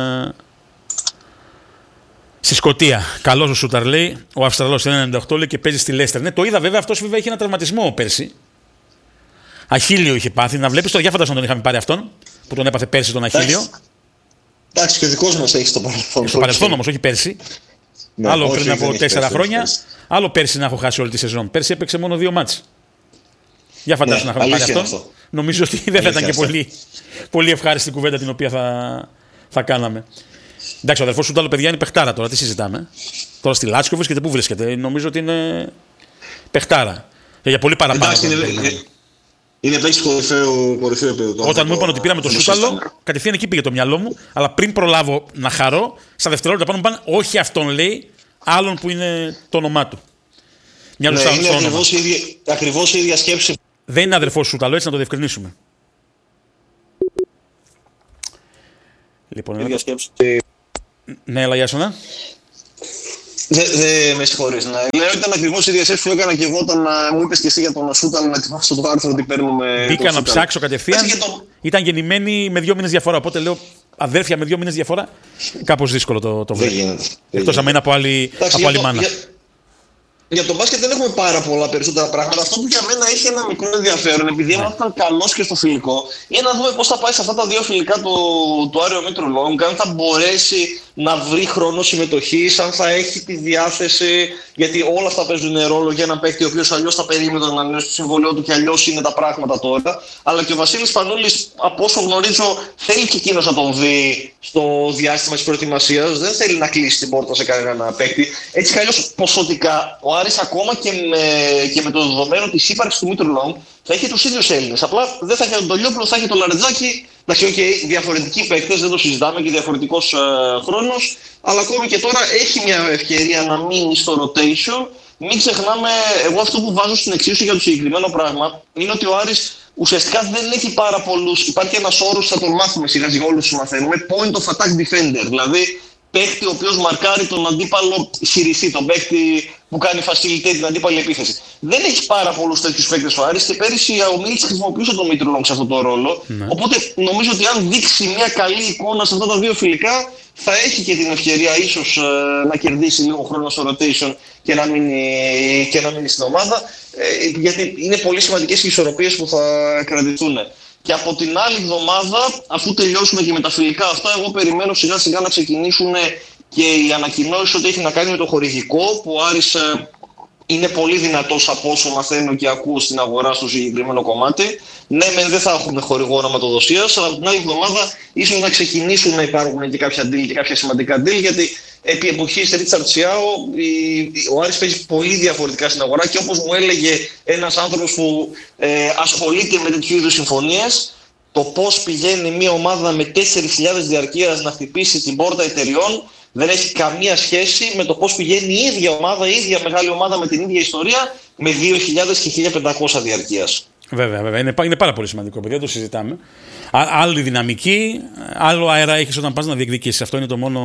στη Σκωτία. Καλός ο Σούταρ, λέει. Ο Αυστραλός είναι 98, λέει, και παίζει στη Λέστερ. Ναι, το είδα βέβαια. Αυτός βέβαια είχε ένα τραυματισμό πέρσι. Αχίλιο είχε πάθει. Να βλέπεις τώρα, για φαντάσου να τον είχαμε πάρει αυτόν που τον έπαθε πέρσι τον Αχίλιο. Εντάξει, και ο δικός μας έχει στο παρελθόν. Στο παρελθόν όμως, όχι πέρσι. Ναι, άλλο πριν από 4 χρόνια. Άλλο πέρσι να έχω χάσει όλη τη σεζόν. Πέρσι έπαιξε μόνο 2 μάτς. Για φαντάσου να είχαμε πάρει αυτόν. Νομίζω ότι δεν θα ήταν και πολύ ευχάριστη κουβέντα την οποία θα κάναμε. Εντάξει, ο αδερφός σου, το άλλο παιδιά, είναι παιχτάρα τώρα. Τι συζητάμε. Τώρα στη Λάτσιο βρίσκεται, πού βρίσκεται. Νομίζω ότι είναι παιχτάρα. Για πολύ παραπάνω. Είναι παίκτης κορυφαίου επίπεδου. Όταν μου είπαν ότι πήραμε το Σούταλο, κατευθείαν εκεί πήγε το μυαλό μου. Αλλά πριν προλάβω να χαρώ, στα δευτερόλεπτα πάνω μου πάνε, όχι αυτόν, λέει, άλλον που είναι το όνομά του. Ναι, είναι ακριβώς η ίδια σκέψη. Δεν είναι αδερφός Σούταλο, έτσι να το διευκρινίσουμε. Λοιπόν, ίδια σκέψη. Ναι, έλα, Γιάσονα. Με συγχωρείς. Λέω ότι ήταν ακριβώς η ίδια σκέψη που έκανα και εγώ όταν μου είπες και εσύ για τον Σούταλο να ετοιμάσω το άρθρο ότι παίρνουμε. Μπήκα να ψάξω κατευθείαν. Ήταν γεννημένοι με 2 μήνες διαφορά. Οπότε λέω αδέρφια με 2 μήνες διαφορά. Κάπως δύσκολο το βλέπω. Δεν γίνεται. Εκτός αν είναι από άλλη μάνα. Για τον μπάσκετ δεν έχουμε πάρα πολλά περισσότερα πράγματα. Αυτό που για μένα έχει ένα μικρό ενδιαφέρον, επειδή ήμασταν καλός και στο φιλικό, είναι να δούμε πώς θα πάει σε αυτά τα 2 φιλικά του Άριο Μήτρου Λόγκ, αν θα μπορέσει να βρει χρόνο συμμετοχής, αν θα έχει τη διάθεση, γιατί όλα αυτά παίζουν ρόλο για ένα παίκτη ο οποίος αλλιώς θα περίμενε να ανανεώσει το συμβόλαιό του και αλλιώς είναι τα πράγματα τώρα. Αλλά και ο Βασίλης Πανούλης, από όσο γνωρίζω, θέλει και εκείνος να τον δει στο διάστημα της προετοιμασίας. Δεν θέλει να κλείσει την πόρτα σε κανένα παίκτη. Έτσι κι αλλιώς ποσοτικά, ο Άρης ακόμα και με το δεδομένο της ύπαρξης του Μήτρου Λόγκ θα έχει τους ίδιους Έλληνες. Απλά δεν θα έχει τον Τολιόπουλο, θα έχει τον Λαρετζάκη. Εντάξει, okay, διαφορετικοί παίκτες, δεν το συζητάμε και διαφορετικός χρόνος. Αλλά ακόμη και τώρα έχει μια ευκαιρία να μείνει στο rotation. Μην ξεχνάμε, εγώ αυτό που βάζω στην εξίσου για το συγκεκριμένο πράγμα είναι ότι ο Άρης ουσιαστικά δεν έχει πάρα πολλούς. Υπάρχει ένας όρος, θα τον μάθουμε σιγά σιγά, όλους τους μαθαίνουμε. Point of attack defender. Δηλαδή παίκτη ο οποίος μαρκάρει τον αντίπαλο χειριστή, τον παίκτη που κάνει facilitate την αντίπαλη επίθεση. Δεν έχει πάρα πολλούς τέτοιους παίκτες ο Άρης και πέρυσι ο Μίλης χρησιμοποιούσε τον Μήτρου Λόγκ σε αυτό το ρόλο. Ναι. Οπότε νομίζω ότι αν δείξει μια καλή εικόνα σε αυτά τα 2 φιλικά, θα έχει και την ευκαιρία ίσως να κερδίσει λίγο χρόνο στο rotation και να μείνει στην ομάδα. Γιατί είναι πολύ σημαντικές οι ισορροπίες που θα κρατηθούν. Και από την άλλη εβδομάδα, αφού τελειώσουμε και με τα φιλικά αυτά, εγώ περιμένω σιγά σιγά να ξεκινήσουν και οι ανακοινώσεις ότι έχει να κάνει με το χορηγικό, που ο Άρης είναι πολύ δυνατός από όσο μαθαίνω και ακούω στην αγορά στο συγκεκριμένο κομμάτι. Ναι, δεν θα έχουμε χορηγό ονοματοδοσίας, αλλά την άλλη εβδομάδα ίσως να ξεκινήσουν να υπάρχουν και κάποια deal και κάποια σημαντικά deal, γιατί επί εποχής Ρίτσαρντ Σιάο ο Άρης παίζει πολύ διαφορετικά στην αγορά και όπως μου έλεγε ένας άνθρωπος που ασχολείται με τέτοιου είδους συμφωνίες, το πώς πηγαίνει μια ομάδα με 4.000 διαρκείας να χτυπήσει την πόρτα εταιριών δεν έχει καμία σχέση με το πώς πηγαίνει η ίδια ομάδα, η ίδια μεγάλη ομάδα με την ίδια ιστορία με 2.000 και 1.500 διαρκείας. Βέβαια. Είναι πάρα πολύ σημαντικό, παιδιά, το συζητάμε. Άλλη δυναμική, άλλο αέρα έχεις όταν πας να διεκδικήσεις. Αυτό είναι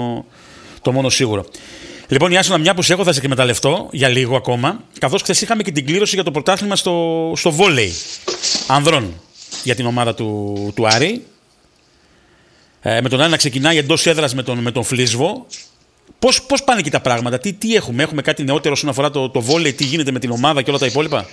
το μόνο σίγουρο. Λοιπόν, Ιάσονα, μια που σε έχω θα σε εκμεταλλευτώ για λίγο ακόμα, καθώς χθες είχαμε και την κλήρωση για το πρωτάθλημα στο βόλεϊ ανδρών για την ομάδα του Άρη. Με τον Άρη να ξεκινάει εντός έδρας με τον Φλίσβο. Πώς πάνε εκεί τα πράγματα, τι έχουμε κάτι νεότερο όσον αφορά το βόλεϊ, τι γίνεται με την ομάδα και όλα τα υπόλοιπα?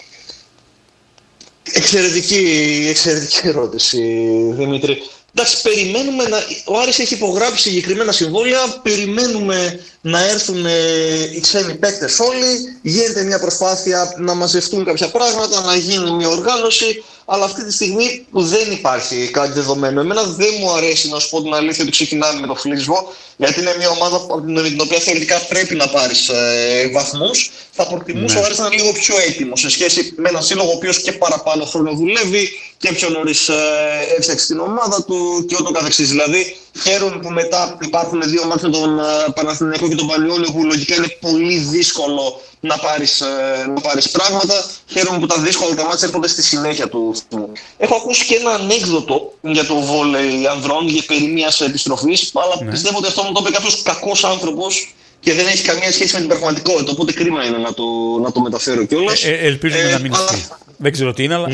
Εξαιρετική ερώτηση, Δημήτρη. Εντάξει, περιμένουμε ο Άρης έχει υπογράψει συγκεκριμένα συμβόλαια, περιμένουμε να έρθουν οι ξένοι παίκτες όλοι, γίνεται μια προσπάθεια να μαζευτούν κάποια πράγματα, να γίνει μια οργάνωση, αλλά αυτή τη στιγμή δεν υπάρχει κάτι δεδομένο. Εμένα δεν μου αρέσει, να σου πω την αλήθεια, ότι ξεκινάμε με το Φλίσβο, γιατί είναι μια ομάδα από την οποία θεωρητικά πρέπει να πάρεις βαθμούς. Θα προτιμούσα ο Άρης να είναι λίγο πιο έτοιμο σε σχέση με έναν σύλλογο ο οποίος και παραπάνω χρόνο δουλεύει και πιο νωρίς έφτιαξε την ομάδα του και ούτω καθεξής. Δηλαδή, χαίρομαι που μετά υπάρχουν δύο μάτια με τον Παναθηναϊκό και τον Πανιόνιο, που λογικά είναι πολύ δύσκολο να πάρεις πράγματα. Χαίρομαι που τα δύσκολα τα μάτια έρχονται στη συνέχεια του. Έχω ακούσει και ένα ανέκδοτο για το βόλεϊ ανδρών για περί μιας επιστροφής, αλλά πιστεύω ότι αυτό μου το είπε κάποιος κακός άνθρωπος και δεν έχει καμία σχέση με την πραγματικότητα. Οπότε κρίμα είναι να το μεταφέρω κιόλας. Ελπίζουμε να μην ισχύει. Δεν ξέρω τι είναι, αλλά.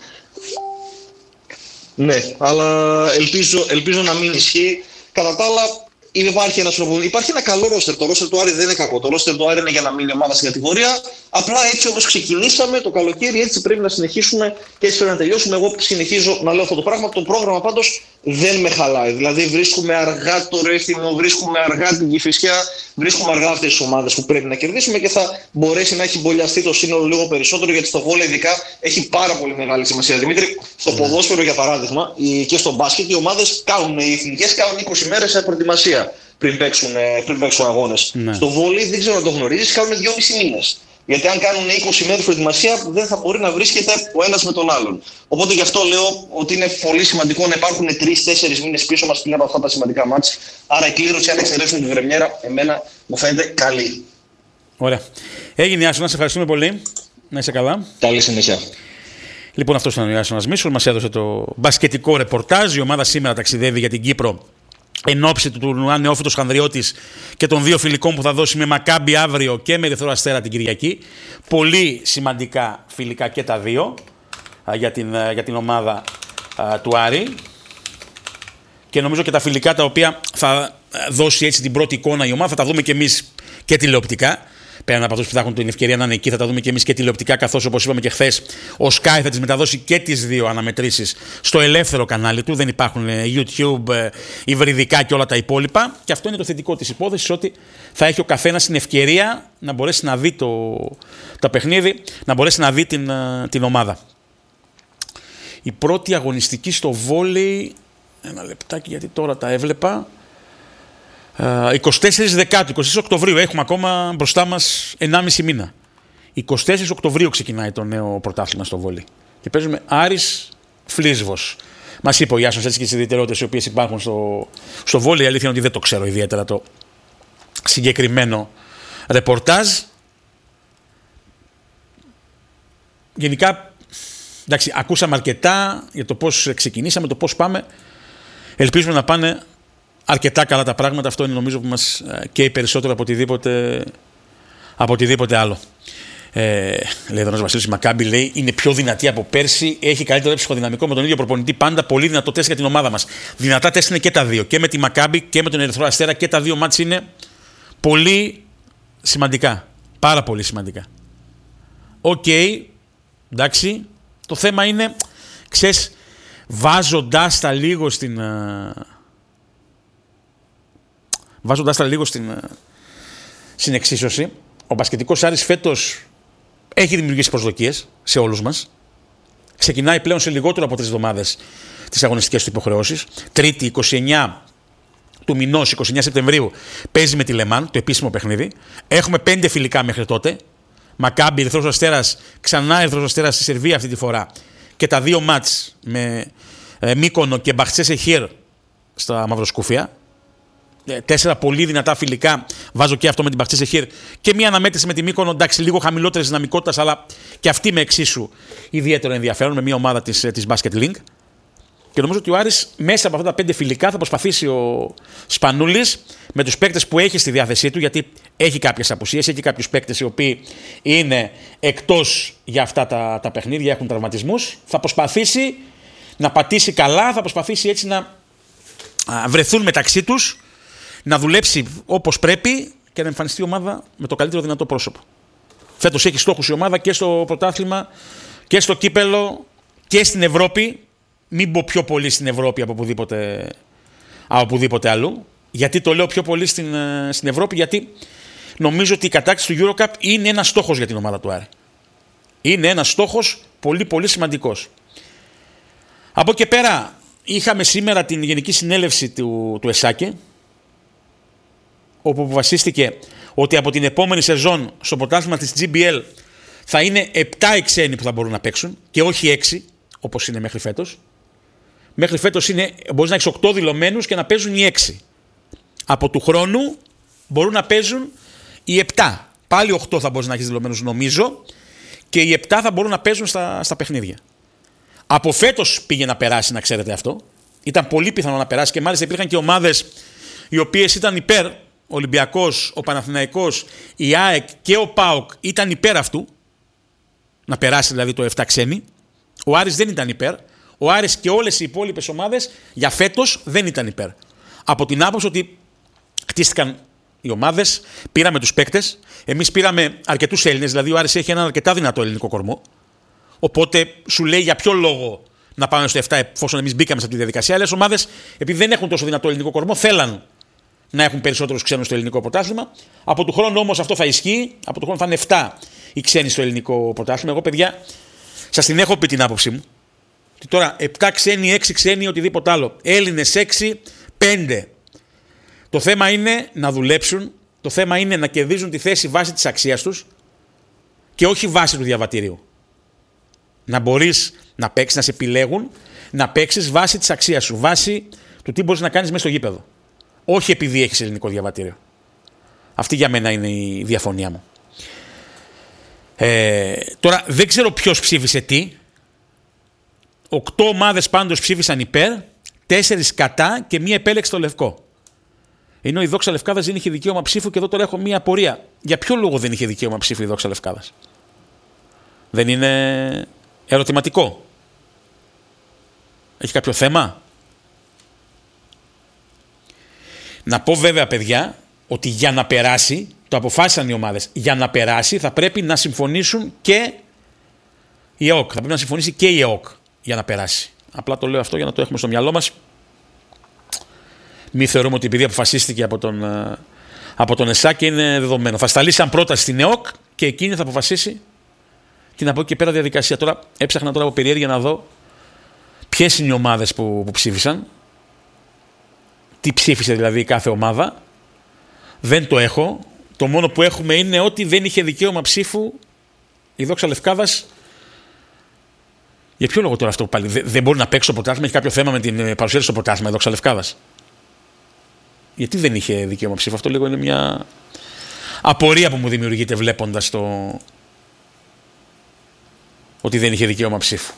Ναι, αλλά ελπίζω να μην ισχύει. Κατά τα άλλα, υπάρχει ένα καλό ρόστερ. Το ρόστερ του Άρη δεν είναι κακό. Το ρόστερ του Άρη είναι για να μείνει ομάδα στην κατηγορία. Απλά έτσι όπως ξεκινήσαμε το καλοκαίρι, έτσι πρέπει να συνεχίσουμε και έτσι πρέπει να τελειώσουμε. Εγώ συνεχίζω να λέω αυτό το πράγμα. Το πρόγραμμα πάντως δεν με χαλάει. Δηλαδή, βρίσκουμε αργά το Ρέθυμνο, βρίσκουμε αργά την Κηφισιά, βρίσκουμε αργά αυτές τις ομάδες που πρέπει να κερδίσουμε και θα μπορέσει να έχει μπολιαστεί το σύνολο λίγο περισσότερο, γιατί στο βόλεϊ ειδικά έχει πάρα πολύ μεγάλη σημασία. Δημήτρη, στο ποδόσφαιρο για παράδειγμα και στο μπάσκετ, οι ομάδες οι εθνικές κάνουν 20 μέρες προετοιμασία πριν παίξουν αγώνες. Στο βόλεϊ δεν ξέρω αν το γνωρίζεις, κάνουν 2,5 μήνες. Γιατί αν κάνουν 20 μέρες προετοιμασία, δεν θα μπορεί να βρίσκεται ο ένας με τον άλλον. Οπότε γι' αυτό λέω ότι είναι πολύ σημαντικό να υπάρχουν 3-4 μήνες πίσω μας πριν από αυτά τα σημαντικά μάτς. Άρα η κλήρωση, αν εξαιρέσουν την Βρεμιέρα, εμένα μου φαίνεται καλή. Ωραία. Έγινε, Ιάσονα, σε ευχαριστούμε πολύ. Να είσαι καλά. Καλή συνέχεια. Λοιπόν, αυτός ήταν ο Ιάσονας Μίσουλ. Μας έδωσε το μπασκετικό ρεπορτάζ. Η ομάδα σήμερα ταξιδεύει για την Κύπρο εν ώψη του τουρνουά Νεόφυτος Χανδριώτης και των δύο φιλικών που θα δώσει με Μακάμπι αύριο και με Ερυθρό Αστέρα την Κυριακή. Πολύ σημαντικά φιλικά και τα δύο για την ομάδα του Άρη. Και νομίζω και τα φιλικά τα οποία θα δώσει έτσι την πρώτη εικόνα η ομάδα, θα τα δούμε και εμείς και τηλεοπτικά. Πέραν από αυτούς που θα έχουν την ευκαιρία να είναι εκεί, θα τα δούμε και εμείς και τηλεοπτικά, καθώς όπως είπαμε και χθες, ο Sky θα τις μεταδώσει και τις δύο αναμετρήσεις στο ελεύθερο κανάλι του. Δεν υπάρχουν YouTube, υβριδικά και όλα τα υπόλοιπα. Και αυτό είναι το θετικό της υπόθεσης, ότι θα έχει ο καθένας την ευκαιρία να μπορέσει να δει το παιχνίδι, να μπορέσει να δει την ομάδα. Η πρώτη αγωνιστική στο βόλεϊ, ένα λεπτάκι γιατί τώρα τα έβλεπα. 24 Οκτωβρίου, έχουμε ακόμα μπροστά μας 1,5 μήνα. 24 Οκτωβρίου ξεκινάει το νέο πρωτάθλημα στο βόλεϊ. Και παίζουμε Άρης Φλίσβος. Μας είπε ο Ιάσονας έτσι και τις ιδιαιτερότητες οι οποίες υπάρχουν στο βόλεϊ. Η αλήθεια είναι ότι δεν το ξέρω ιδιαίτερα το συγκεκριμένο ρεπορτάζ. Γενικά, εντάξει, ακούσαμε αρκετά για το πώς ξεκινήσαμε, το πώς πάμε. Ελπίζουμε να πάνε αρκετά καλά τα πράγματα. Αυτό είναι νομίζω που μας καίει περισσότερο από οτιδήποτε άλλο. Λέει εδώ ένας Βασίλης, η Μακάμπι λέει είναι πιο δυνατή από πέρσι. Έχει καλύτερο ψυχοδυναμικό με τον ίδιο προπονητή. Πάντα πολύ δυνατό τεστ για την ομάδα μας. Δυνατά τεστ είναι και τα δύο. Και με τη Μακάμπι και με τον Ερυθρό Αστέρα. Και τα δύο μάτς είναι πολύ σημαντικά. Πάρα πολύ σημαντικά. Οκ, εντάξει. Το θέμα είναι, ξέρεις, βάζοντάς τα λίγο στην εξίσωση, ο μπασκετικός Άρης φέτος έχει δημιουργήσει προσδοκίες σε όλους μας. Ξεκινάει πλέον σε λιγότερο από 3 εβδομάδες τις αγωνιστικές του υποχρεώσεις. Τρίτη, 29 του μηνός, 29 Σεπτεμβρίου, παίζει με τη Λεμάν, το επίσημο παιχνίδι. Έχουμε 5 φιλικά μέχρι τότε. Μακάμπι, Ερυθρός Αστέρας, ξανά Ερυθρός Αστέρας στη Σερβία αυτή τη φορά. Και τα δύο μάτς με Μύκονο και Μπαχτσέσεχιρ στα Μαυροσκούφια. 4 πολύ δυνατά φιλικά. Βάζω και αυτό με την Μπαχτσέσεχιρ. Και μια αναμέτρηση με τη Μύκονο. Εντάξει, λίγο χαμηλότερης δυναμικότητας, αλλά και αυτή με εξίσου ιδιαίτερο ενδιαφέρον, με μια ομάδα της Basket Link. Και νομίζω ότι ο Άρης μέσα από αυτά τα 5 φιλικά θα προσπαθήσει ο Σπανούλης με τους παίκτες που έχει στη διάθεσή του, γιατί έχει κάποιες απουσίες, έχει κάποιους παίκτες οι οποίοι είναι εκτός για αυτά τα παιχνίδια, έχουν τραυματισμούς. Θα προσπαθήσει να πατήσει καλά, θα προσπαθήσει έτσι να βρεθούν μεταξύ τους, να δουλέψει όπως πρέπει και να εμφανιστεί η ομάδα με το καλύτερο δυνατό πρόσωπο. Φέτος έχει στόχους η ομάδα και στο πρωτάθλημα και στο κύπελο και στην Ευρώπη. Μην πω πιο πολύ στην Ευρώπη από οπουδήποτε αλλού. Γιατί το λέω πιο πολύ στην Ευρώπη? Γιατί νομίζω ότι η κατάκτηση του EuroCup είναι ένας στόχος για την ομάδα του Άρη. Είναι ένας στόχος πολύ πολύ σημαντικός. Από εκεί πέρα είχαμε σήμερα την Γενική Συνέλευση του ΕΣΑΚΕ, όπου αποφασίστηκε ότι από την επόμενη σεζόν στο πρωτάθλημα της GBL θα είναι 7 οι ξένοι που θα μπορούν να παίξουν και όχι 6 όπως είναι μέχρι φέτος. Μέχρι φέτος μπορείς να έχεις 8 δηλωμένους και να παίζουν οι 6. Από του χρόνου μπορούν να παίζουν οι 7. Πάλι 8 θα μπορείς να έχεις δηλωμένους νομίζω και οι 7 θα μπορούν να παίζουν στα παιχνίδια. Από φέτος πήγε να περάσει, να ξέρετε αυτό. Ήταν πολύ πιθανό να περάσει και μάλιστα υπήρχαν και ομάδες οι οποίες ήταν υπέρ. Ο Ολυμπιακός, ο Παναθηναϊκός, η ΑΕΚ και ο ΠΑΟΚ ήταν υπέρ αυτού. Να περάσει δηλαδή το 7 ξένοι. Ο Άρης δεν ήταν υπέρ. Ο Άρης και όλες οι υπόλοιπες ομάδες για φέτος δεν ήταν υπέρ. Από την άποψη ότι χτίστηκαν οι ομάδες, πήραμε τους παίκτες. Εμείς πήραμε αρκετούς Έλληνες, δηλαδή ο Άρης έχει έναν αρκετά δυνατό ελληνικό κορμό. Οπότε σου λέει για ποιο λόγο να πάμε στο 7 εφόσον εμείς μπήκαμε σε αυτή τη διαδικασία. Άλλες ομάδες, επειδή δεν έχουν τόσο δυνατό ελληνικό κορμό, θέλαν να έχουν περισσότερους ξένους στο ελληνικό πρωτάθλημα. Από του χρόνου όμως αυτό θα ισχύει. Από του χρόνου θα είναι 7 οι ξένοι στο ελληνικό πρωτάθλημα. Εγώ, παιδιά, σας την έχω πει την άποψή μου. Και τώρα 7 ξένοι, 6 ξένοι, οτιδήποτε άλλο. Έλληνες 6, 5. Το θέμα είναι να δουλέψουν. Το θέμα είναι να κερδίζουν τη θέση βάσει της αξίας τους και όχι βάσει του διαβατηρίου. Να μπορείς να παίξεις, να σε επιλέγουν, να παίξεις βάσει της αξίας σου, βάσει του τι μπορείς να κάνεις μέσα στο γήπεδο. Όχι επειδή έχεις ελληνικό διαβατήριο. Αυτή για μένα είναι η διαφωνία μου. Τώρα δεν ξέρω ποιος ψήφισε τι. 8 ομάδες πάντως ψήφισαν υπέρ, 4 κατά και μία επέλεξε το λευκό. Ενώ η Δόξα Λευκάδας δεν είχε δικαίωμα ψήφου και εδώ τώρα έχω μία απορία. Για ποιο λόγο δεν είχε δικαίωμα ψήφου η Δόξα Λευκάδας? Δεν είναι ερωτηματικό? Έχει κάποιο θέμα? Να πω βέβαια, παιδιά, ότι για να περάσει, το αποφάσισαν οι ομάδες, για να περάσει θα πρέπει να συμφωνήσουν και η ΕΟΚ. Θα πρέπει να συμφωνήσει και η ΕΟΚ για να περάσει. Απλά το λέω αυτό για να το έχουμε στο μυαλό μας. Μη θεωρούμε ότι επειδή αποφασίστηκε από τον ΕΣΑΚ είναι δεδομένο. Θα σταλεί σαν πρόταση στην ΕΟΚ και εκείνη θα αποφασίσει την από εκεί και πέρα διαδικασία. Τώρα έψαχνα από περιέργεια να δω ποιες είναι οι ομάδες που ψήφισαν. Τι ψήφισε δηλαδή κάθε ομάδα. Δεν το έχω. Το μόνο που έχουμε είναι ότι δεν είχε δικαίωμα ψήφου η Δόξα Λευκάδας. Για ποιο λόγο τώρα αυτό πάλι? Δεν μπορεί να παίξει στο πρωτάθλημα? Έχει κάποιο θέμα με την παρουσία στο πρωτάθλημα η Δόξα Λευκάδας? Γιατί δεν είχε δικαίωμα ψήφου? Αυτό λίγο είναι μια απορία που μου δημιουργείται βλέποντας το ότι δεν είχε δικαίωμα ψήφου.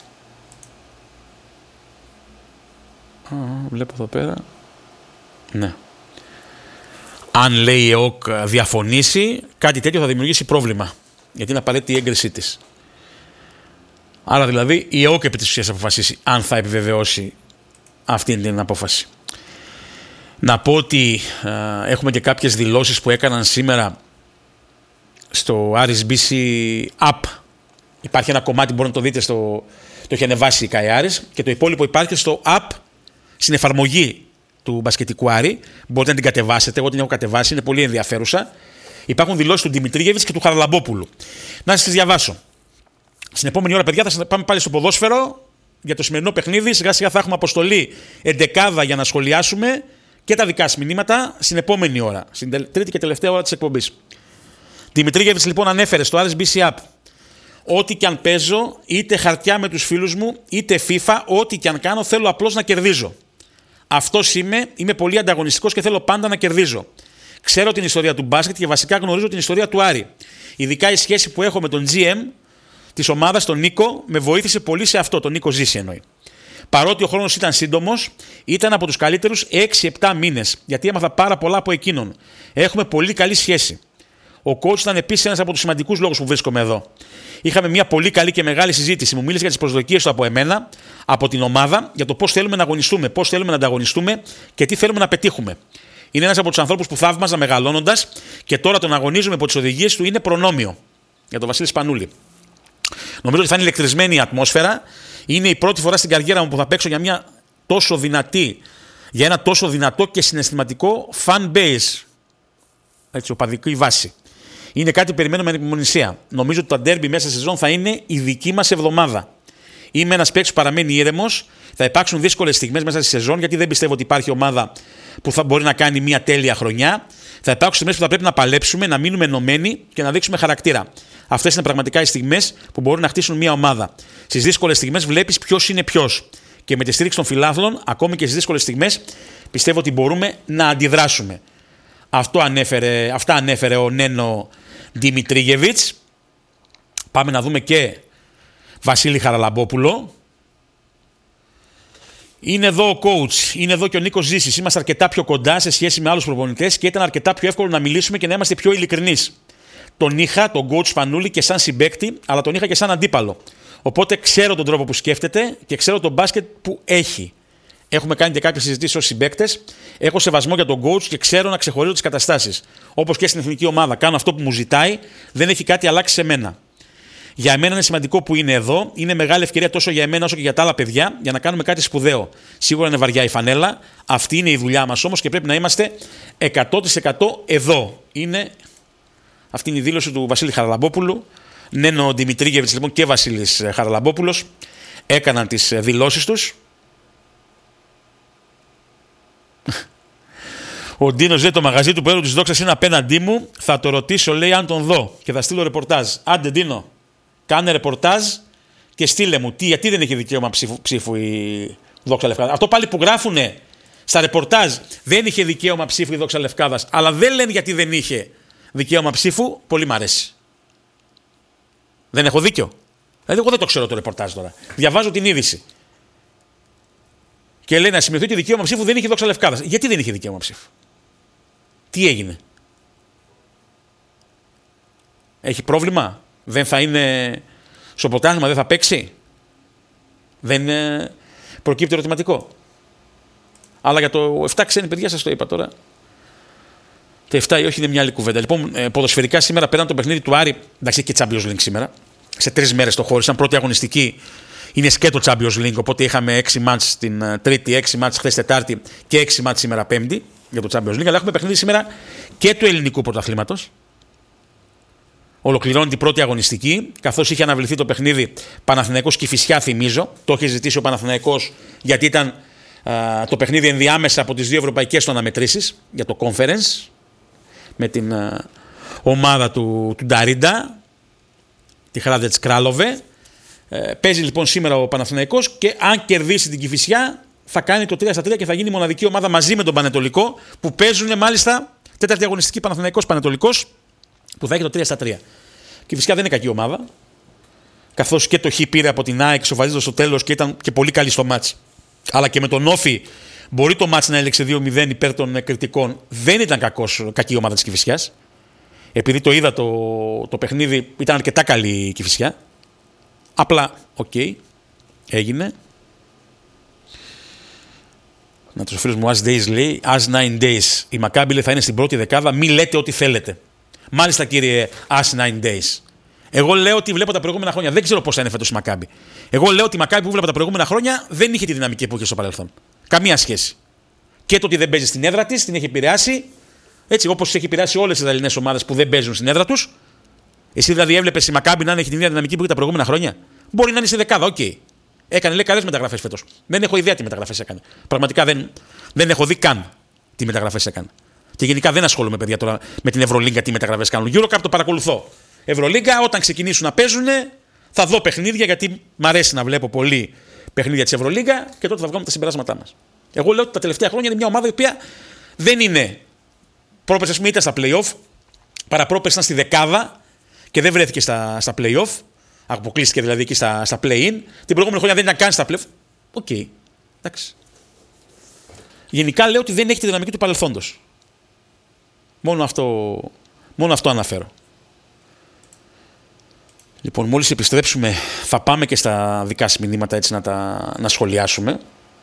Βλέπω εδώ πέρα. Ναι. Αν λέει η ΕΟΚ διαφωνήσει, κάτι τέτοιο θα δημιουργήσει πρόβλημα. Γιατί είναι απαραίτητη η έγκρισή της. Άρα δηλαδή η ΕΟΚ επί της ουσίας θα αποφασίσει αν θα επιβεβαιώσει αυτή την απόφαση. Να πω ότι έχουμε και κάποιες δηλώσεις που έκαναν σήμερα στο Aris BC App. Υπάρχει ένα κομμάτι, μπορείτε να το δείτε, το έχει ανεβάσει η Καϊάρης, και το υπόλοιπο υπάρχει στο App, στην εφαρμογή του μπασκετικού Άρη. Μπορείτε να την κατεβάσετε, εγώ την έχω κατεβάσει, είναι πολύ ενδιαφέρουσα. Υπάρχουν δηλώσεις του Δημητρίγεβιτς και του Χαραλαμπόπουλου. Να σας τις διαβάσω. Στην επόμενη ώρα, παιδιά, θα πάμε πάλι στο ποδόσφαιρο για το σημερινό παιχνίδι. Σιγά σιγά θα έχουμε αποστολή 11 για να σχολιάσουμε και τα δικά σας μηνύματα στην επόμενη ώρα, στην τρίτη και τελευταία ώρα της εκπομπής. Δημητρίγεβιτς λοιπόν ανέφερε στο Aris BC App: ό,τι και αν παίζω, είτε χαρτιά με τους φίλους μου, είτε FIFA, ό,τι και αν κάνω, θέλω απλώς να κερδίζω. Αυτός είμαι πολύ ανταγωνιστικός και θέλω πάντα να κερδίζω. Ξέρω την ιστορία του μπάσκετ και βασικά γνωρίζω την ιστορία του Άρη. Ειδικά η σχέση που έχω με τον GM της ομάδας, τον Νίκο, με βοήθησε πολύ σε αυτό. Τον Νίκο Ζήση εννοεί. Παρότι ο χρόνος ήταν σύντομος, ήταν από τους καλύτερους 6-7 μήνες, γιατί έμαθα πάρα πολλά από εκείνον. Έχουμε πολύ καλή σχέση. Ο coach ήταν επίσης ένας από τους σημαντικούς λόγους που βρίσκομαι εδώ. Είχαμε μια πολύ καλή και μεγάλη συζήτηση. Μου μίλησε για τις προσδοκίες του από εμένα, από την ομάδα, για το πώς θέλουμε να αγωνιστούμε, πώς θέλουμε να ανταγωνιστούμε και τι θέλουμε να πετύχουμε. Είναι ένας από τους ανθρώπους που θαύμαζα μεγαλώνοντας και τώρα τον αγωνίζουμε από τις οδηγίες του είναι προνόμιο. Για τον Βασίλη Σπανούλη. Νομίζω ότι θα είναι ηλεκτρισμένη η ατμόσφαιρα. Είναι η πρώτη φορά στην καριέρα μου που θα παίξω για μια τόσο δυνατή για ένα τόσο δυνατό και συναισθηματικό fan base. Έτσι, οπαδική βάση. Είναι κάτι που περιμένουμε με ανυπομονησία. Νομίζω ότι το ντέρμπι μέσα στη σεζόν θα είναι η δική μας εβδομάδα. Είμαι ένας παίκτης που παραμένει ήρεμος. Θα υπάρξουν δύσκολες στιγμές μέσα στη σεζόν, γιατί δεν πιστεύω ότι υπάρχει ομάδα που θα μπορεί να κάνει μια τέλεια χρονιά. Θα υπάρξουν στιγμές που θα πρέπει να παλέψουμε, να μείνουμε ενωμένοι και να δείξουμε χαρακτήρα. Αυτές είναι πραγματικά οι στιγμές που μπορούν να χτίσουν μια ομάδα. Στις δύσκολες στιγμές βλέπεις ποιος είναι ποιος. Και με τη στήριξη των φιλάθλων, ακόμη και στις δύσκολες στιγμές, πιστεύω ότι μπορούμε να αντιδράσουμε. Αυτά ανέφερε ο Νένο Δημητρίγεβιτς. Πάμε να δούμε και Βασίλη Χαραλαμπόπουλο. Είναι εδώ ο coach, είναι εδώ και ο Νίκος Ζήσης. Είμαστε αρκετά πιο κοντά σε σχέση με άλλους προπονητές και ήταν αρκετά πιο εύκολο να μιλήσουμε και να είμαστε πιο ειλικρινείς. Τον είχα, τον coach Φανούλη, και σαν συμπαίκτη, αλλά τον είχα και σαν αντίπαλο. Οπότε ξέρω τον τρόπο που σκέφτεται και ξέρω τον μπάσκετ που έχει. Έχουμε κάνει και κάποιες συζητήσεις ως συμπαίκτες. Έχω σεβασμό για τον coach και ξέρω να ξεχωρίζω τις καταστάσεις. Όπως και στην εθνική ομάδα. Κάνω αυτό που μου ζητάει, δεν έχει κάτι αλλάξει σε μένα. Για εμένα είναι σημαντικό που είναι εδώ. Είναι μεγάλη ευκαιρία τόσο για εμένα όσο και για τα άλλα παιδιά για να κάνουμε κάτι σπουδαίο. Σίγουρα είναι βαριά η φανέλα. Αυτή είναι η δουλειά μας όμως και πρέπει να είμαστε 100% εδώ. Αυτή είναι η δήλωση του Βασίλη Χαραλαμπόπουλου. Νένο Δημητρίγεβιτς λοιπόν και Βασίλης Χαραλαμπόπουλος έκαναν τις δηλώσεις τους. Ο Ντίνος λέει: το μαγαζί του Πέρου της Δόξας είναι απέναντί μου. Θα το ρωτήσω, λέει, αν τον δω και θα στείλω ρεπορτάζ. Άντε, Ντίνο, κάνε ρεπορτάζ και στείλε μου. Γιατί δεν έχει δικαίωμα ψήφου η Δόξα Λευκάδας. Αυτό πάλι που γράφουνε στα ρεπορτάζ, δεν είχε δικαίωμα ψήφου η Δόξα Λευκάδας, αλλά δεν λένε γιατί δεν είχε δικαίωμα ψήφου. Πολύ μ' αρέσει. Δεν έχω δίκιο. Δηλαδή, εγώ δεν το ξέρω το ρεπορτάζ τώρα. Διαβάζω την είδηση. Και λέει να σημειωθεί ότι δικαίωμα ψήφου δεν είχε η Δόξα Λευκάδας. Γιατί δεν είχε δικαίωμα ψήφου. Τι έγινε. Έχει πρόβλημα. Δεν θα είναι στο πρωτάθλημα, δεν θα παίξει. Δεν προκύπτει ερωτηματικό. Αλλά για το 7 ξένοι παιδιά σας το είπα τώρα. Το 7 ή όχι είναι μια άλλη κουβέντα. Λοιπόν, ποδοσφαιρικά σήμερα πέραν το παιχνίδι του Άρη, εντάξει, και Champions League σήμερα. Σε 3 μέρες το χώρισαν. Πρώτη αγωνιστική είναι σκέτο Champions League. Οπότε είχαμε 6 μάτς την Τρίτη, 6 μάτς χθες Τετάρτη και 6 μάτς σήμερα Πέμπτη για το Champions League. Αλλά έχουμε παιχνίδι σήμερα και του ελληνικού πρωταθλήματος. Ολοκληρώνει την πρώτη αγωνιστική, καθώς είχε αναβληθεί το παιχνίδι Παναθηναϊκός Κηφισιά, θυμίζω. Το είχε ζητήσει ο Παναθηναϊκός γιατί ήταν το παιχνίδι ενδιάμεσα από τις δύο ευρωπαϊκές του αναμετρήσεις για το Conference με την ομάδα του Νταρίντα, τη Χράδετς Κράλοβε. Παίζει λοιπόν σήμερα ο Παναθηναϊκός και αν κερδίσει την Κηφισιά θα κάνει το 3-3 και θα γίνει η μοναδική ομάδα μαζί με τον Πανετολικό που παίζουν μάλιστα τέταρτη αγωνιστική Παναθηναϊκός Πανετολικός που θα έχει το 3-3. Και φυσικά δεν είναι κακή ομάδα, καθώς και το Χ πήρε από την ΑΕΚ σοβαρίζοντας στο τέλος και ήταν και πολύ καλή στο μάτς. Αλλά και με τον Όφη μπορεί το μάτς να έλεξε 2-0 υπέρ των κριτικών. Δεν ήταν κακή ομάδα της Κηφισιάς. Επειδή το είδα το παιχνίδι, ήταν αρκετά καλή η Κηφισιά. Απλά, έγινε. Να τους φίλους μου, As Days λέει, As 9 Days. Η Μακάμπι θα είναι στην πρώτη δεκάδα, μη λέτε ό,τι θέλετε. Μάλιστα κύριε As 9 Days. Εγώ λέω ότι βλέπω τα προηγούμενα χρόνια, δεν ξέρω πώς θα είναι φέτος η Μακάμπι. Εγώ λέω ότι η Μακάμπι που βλέπω τα προηγούμενα χρόνια δεν είχε τη δυναμική που είχε στο παρελθόν. Καμία σχέση. Και το ότι δεν παίζει στην έδρα της την έχει επηρεάσει, έτσι όπως έχει επηρεάσει όλες τις Ελληνές ομάδες που δεν παίζουν στην έδρα τους. Εσύ δηλαδή έβλεπες η Μακάμπι να έχει την ίδια δυναμική που είχε τα προηγούμενα χρόνια. Μπορεί να είναι στη δεκάδα, Έκανε λέει καλές μεταγραφές φέτος. Δεν έχω ιδέα τι μεταγραφές έκανε. Πραγματικά δεν έχω δει καν τι μεταγραφές έκανε. Και γενικά δεν ασχολούμαι, παιδιά, τώρα με την Ευρωλίγκα τι μεταγραφές κάνουν. Eurocup το παρακολουθώ. Ευρωλίγκα, όταν ξεκινήσουν να παίζουν, θα δω παιχνίδια γιατί μ' αρέσει να βλέπω πολύ παιχνίδια της Ευρωλίγκα και τότε θα βγάλουμε τα συμπεράσματά μας. Εγώ λέω ότι τα τελευταία χρόνια είναι μια ομάδα η οποία δεν είναι. Πρόπερς, ας πούμε, ήταν στα play-off, παραπρόπερς ήταν στη δεκάδα και δεν βρέθηκε στα play-off. Αποκλείστηκε δηλαδή εκεί στα play-in. Την προηγούμενη χρονιά δεν ήταν καν στα play-off. Εντάξει. Γενικά λέω ότι δεν έχει τη δυναμική του παρελθόντος. Μόνο αυτό αναφέρω. Λοιπόν, μόλις επιστρέψουμε θα πάμε και στα δικά σας μηνύματα έτσι να σχολιάσουμε.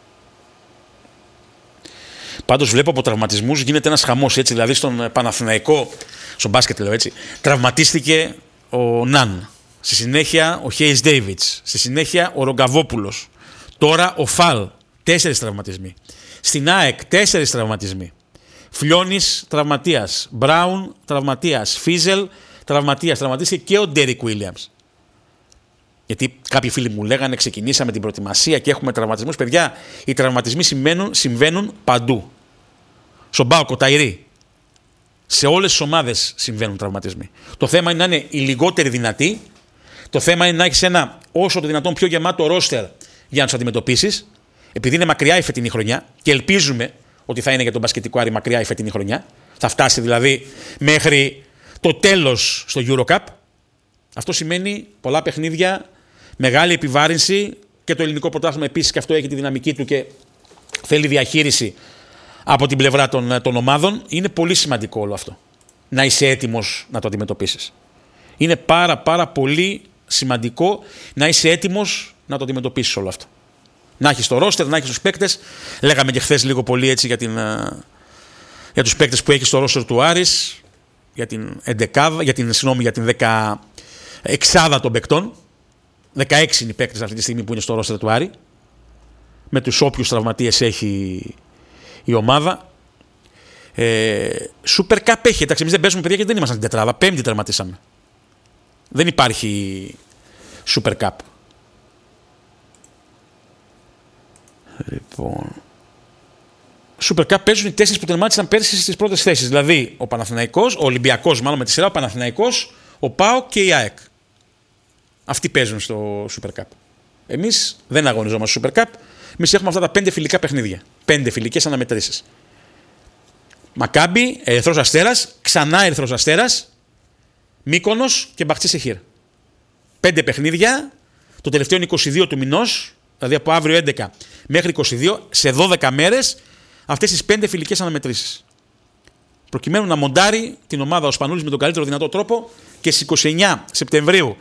Πάντως βλέπω από τραυματισμούς γίνεται ένας χαμός, έτσι, δηλαδή στον Παναθηναϊκό, στον μπάσκετ λέω έτσι, τραυματίστηκε ο Ναν. Στη συνέχεια ο Χέις Ντέιβιτς. Στη συνέχεια ο Ρογκαβόπουλος. Τώρα ο Φαλ. 4 τραυματισμοί. Στην ΑΕΚ 4 τραυματισμοί. Φλιώνης τραυματίας. Μπράουν τραυματίας. Φίζελ τραυματίας. Τραυματίστηκε και ο Ντέρικ Βίλιαμς. Γιατί κάποιοι φίλοι μου λέγανε ξεκινήσαμε την προετοιμασία και έχουμε τραυματισμούς. Παιδιά, οι τραυματισμοί συμβαίνουν παντού. Στον ΠΑΟΚ, ο Ταϊρή. Σε όλες τις ομάδες συμβαίνουν τραυματισμοί. Το θέμα είναι να είναι οι λιγότεροι δυνατοί. Το θέμα είναι να έχεις ένα όσο το δυνατόν πιο γεμάτο ρόστερ για να τους αντιμετωπίσεις. Επειδή είναι μακριά η φετινή χρονιά και ελπίζουμε ότι θα είναι για τον μπασκετικό Άρη μακριά η φετινή χρονιά. Θα φτάσει δηλαδή μέχρι το τέλος στο EuroCup. Αυτό σημαίνει πολλά παιχνίδια, μεγάλη επιβάρυνση και το ελληνικό πρωτάθλημα επίσης και αυτό έχει τη δυναμική του και θέλει διαχείριση από την πλευρά των ομάδων. Είναι πολύ σημαντικό όλο αυτό. Να είσαι έτοιμος να το αντιμετωπίσεις. Είναι πάρα πολύ σημαντικό να είσαι έτοιμος να το αντιμετωπίσεις όλο αυτό. Να έχεις το ρόστερ, να έχεις τους παίκτες. Λέγαμε και χθες λίγο πολύ έτσι για τους παίκτες που έχει στο ρόστερ του Άρης, για την 16 των παικτών. 16 είναι οι παίκτες αυτή τη στιγμή που είναι στο ρόστερ του Άρη. Με τους όποιους τραυματίες έχει η ομάδα. Super Cup έχει. Εντάξει, εμείς δεν παίζουμε παιδιά γιατί δεν ήμασταν την τετράδα. 5η τερματίσαμε. Δεν υπάρχει Super Cup. Λοιπόν, Super Cup παίζουν οι 4 που τερμάτισαν πέρσι στις πρώτες θέσεις. Δηλαδή ο Παναθηναϊκός, ο Ολυμπιακός μάλλον με τη σειρά, ο Παναθηναϊκός, ο ΠΑΟΚ και η ΑΕΚ. Αυτοί παίζουν στο Super Cup. Εμείς δεν αγωνιζόμαστε στο Super Cup. Εμείς έχουμε αυτά τα 5 φιλικά παιχνίδια. 5 φιλικές αναμετρήσεις. Μακάμπι, Ερυθρός Αστέρας, ξανά Ερυθρός Αστέρας, Μύκονος και Μπαχτσής Εχήρ. 5 παιχνίδια, το τελευταίο είναι 22 του μηνός, δηλαδή από αύριο 11 μέχρι 22, σε 12 μέρες, αυτές τις 5 φιλικές αναμετρήσεις. Προκειμένου να μοντάρει την ομάδα ο Σπανούλης με τον καλύτερο δυνατό τρόπο και στις 29 Σεπτεμβρίου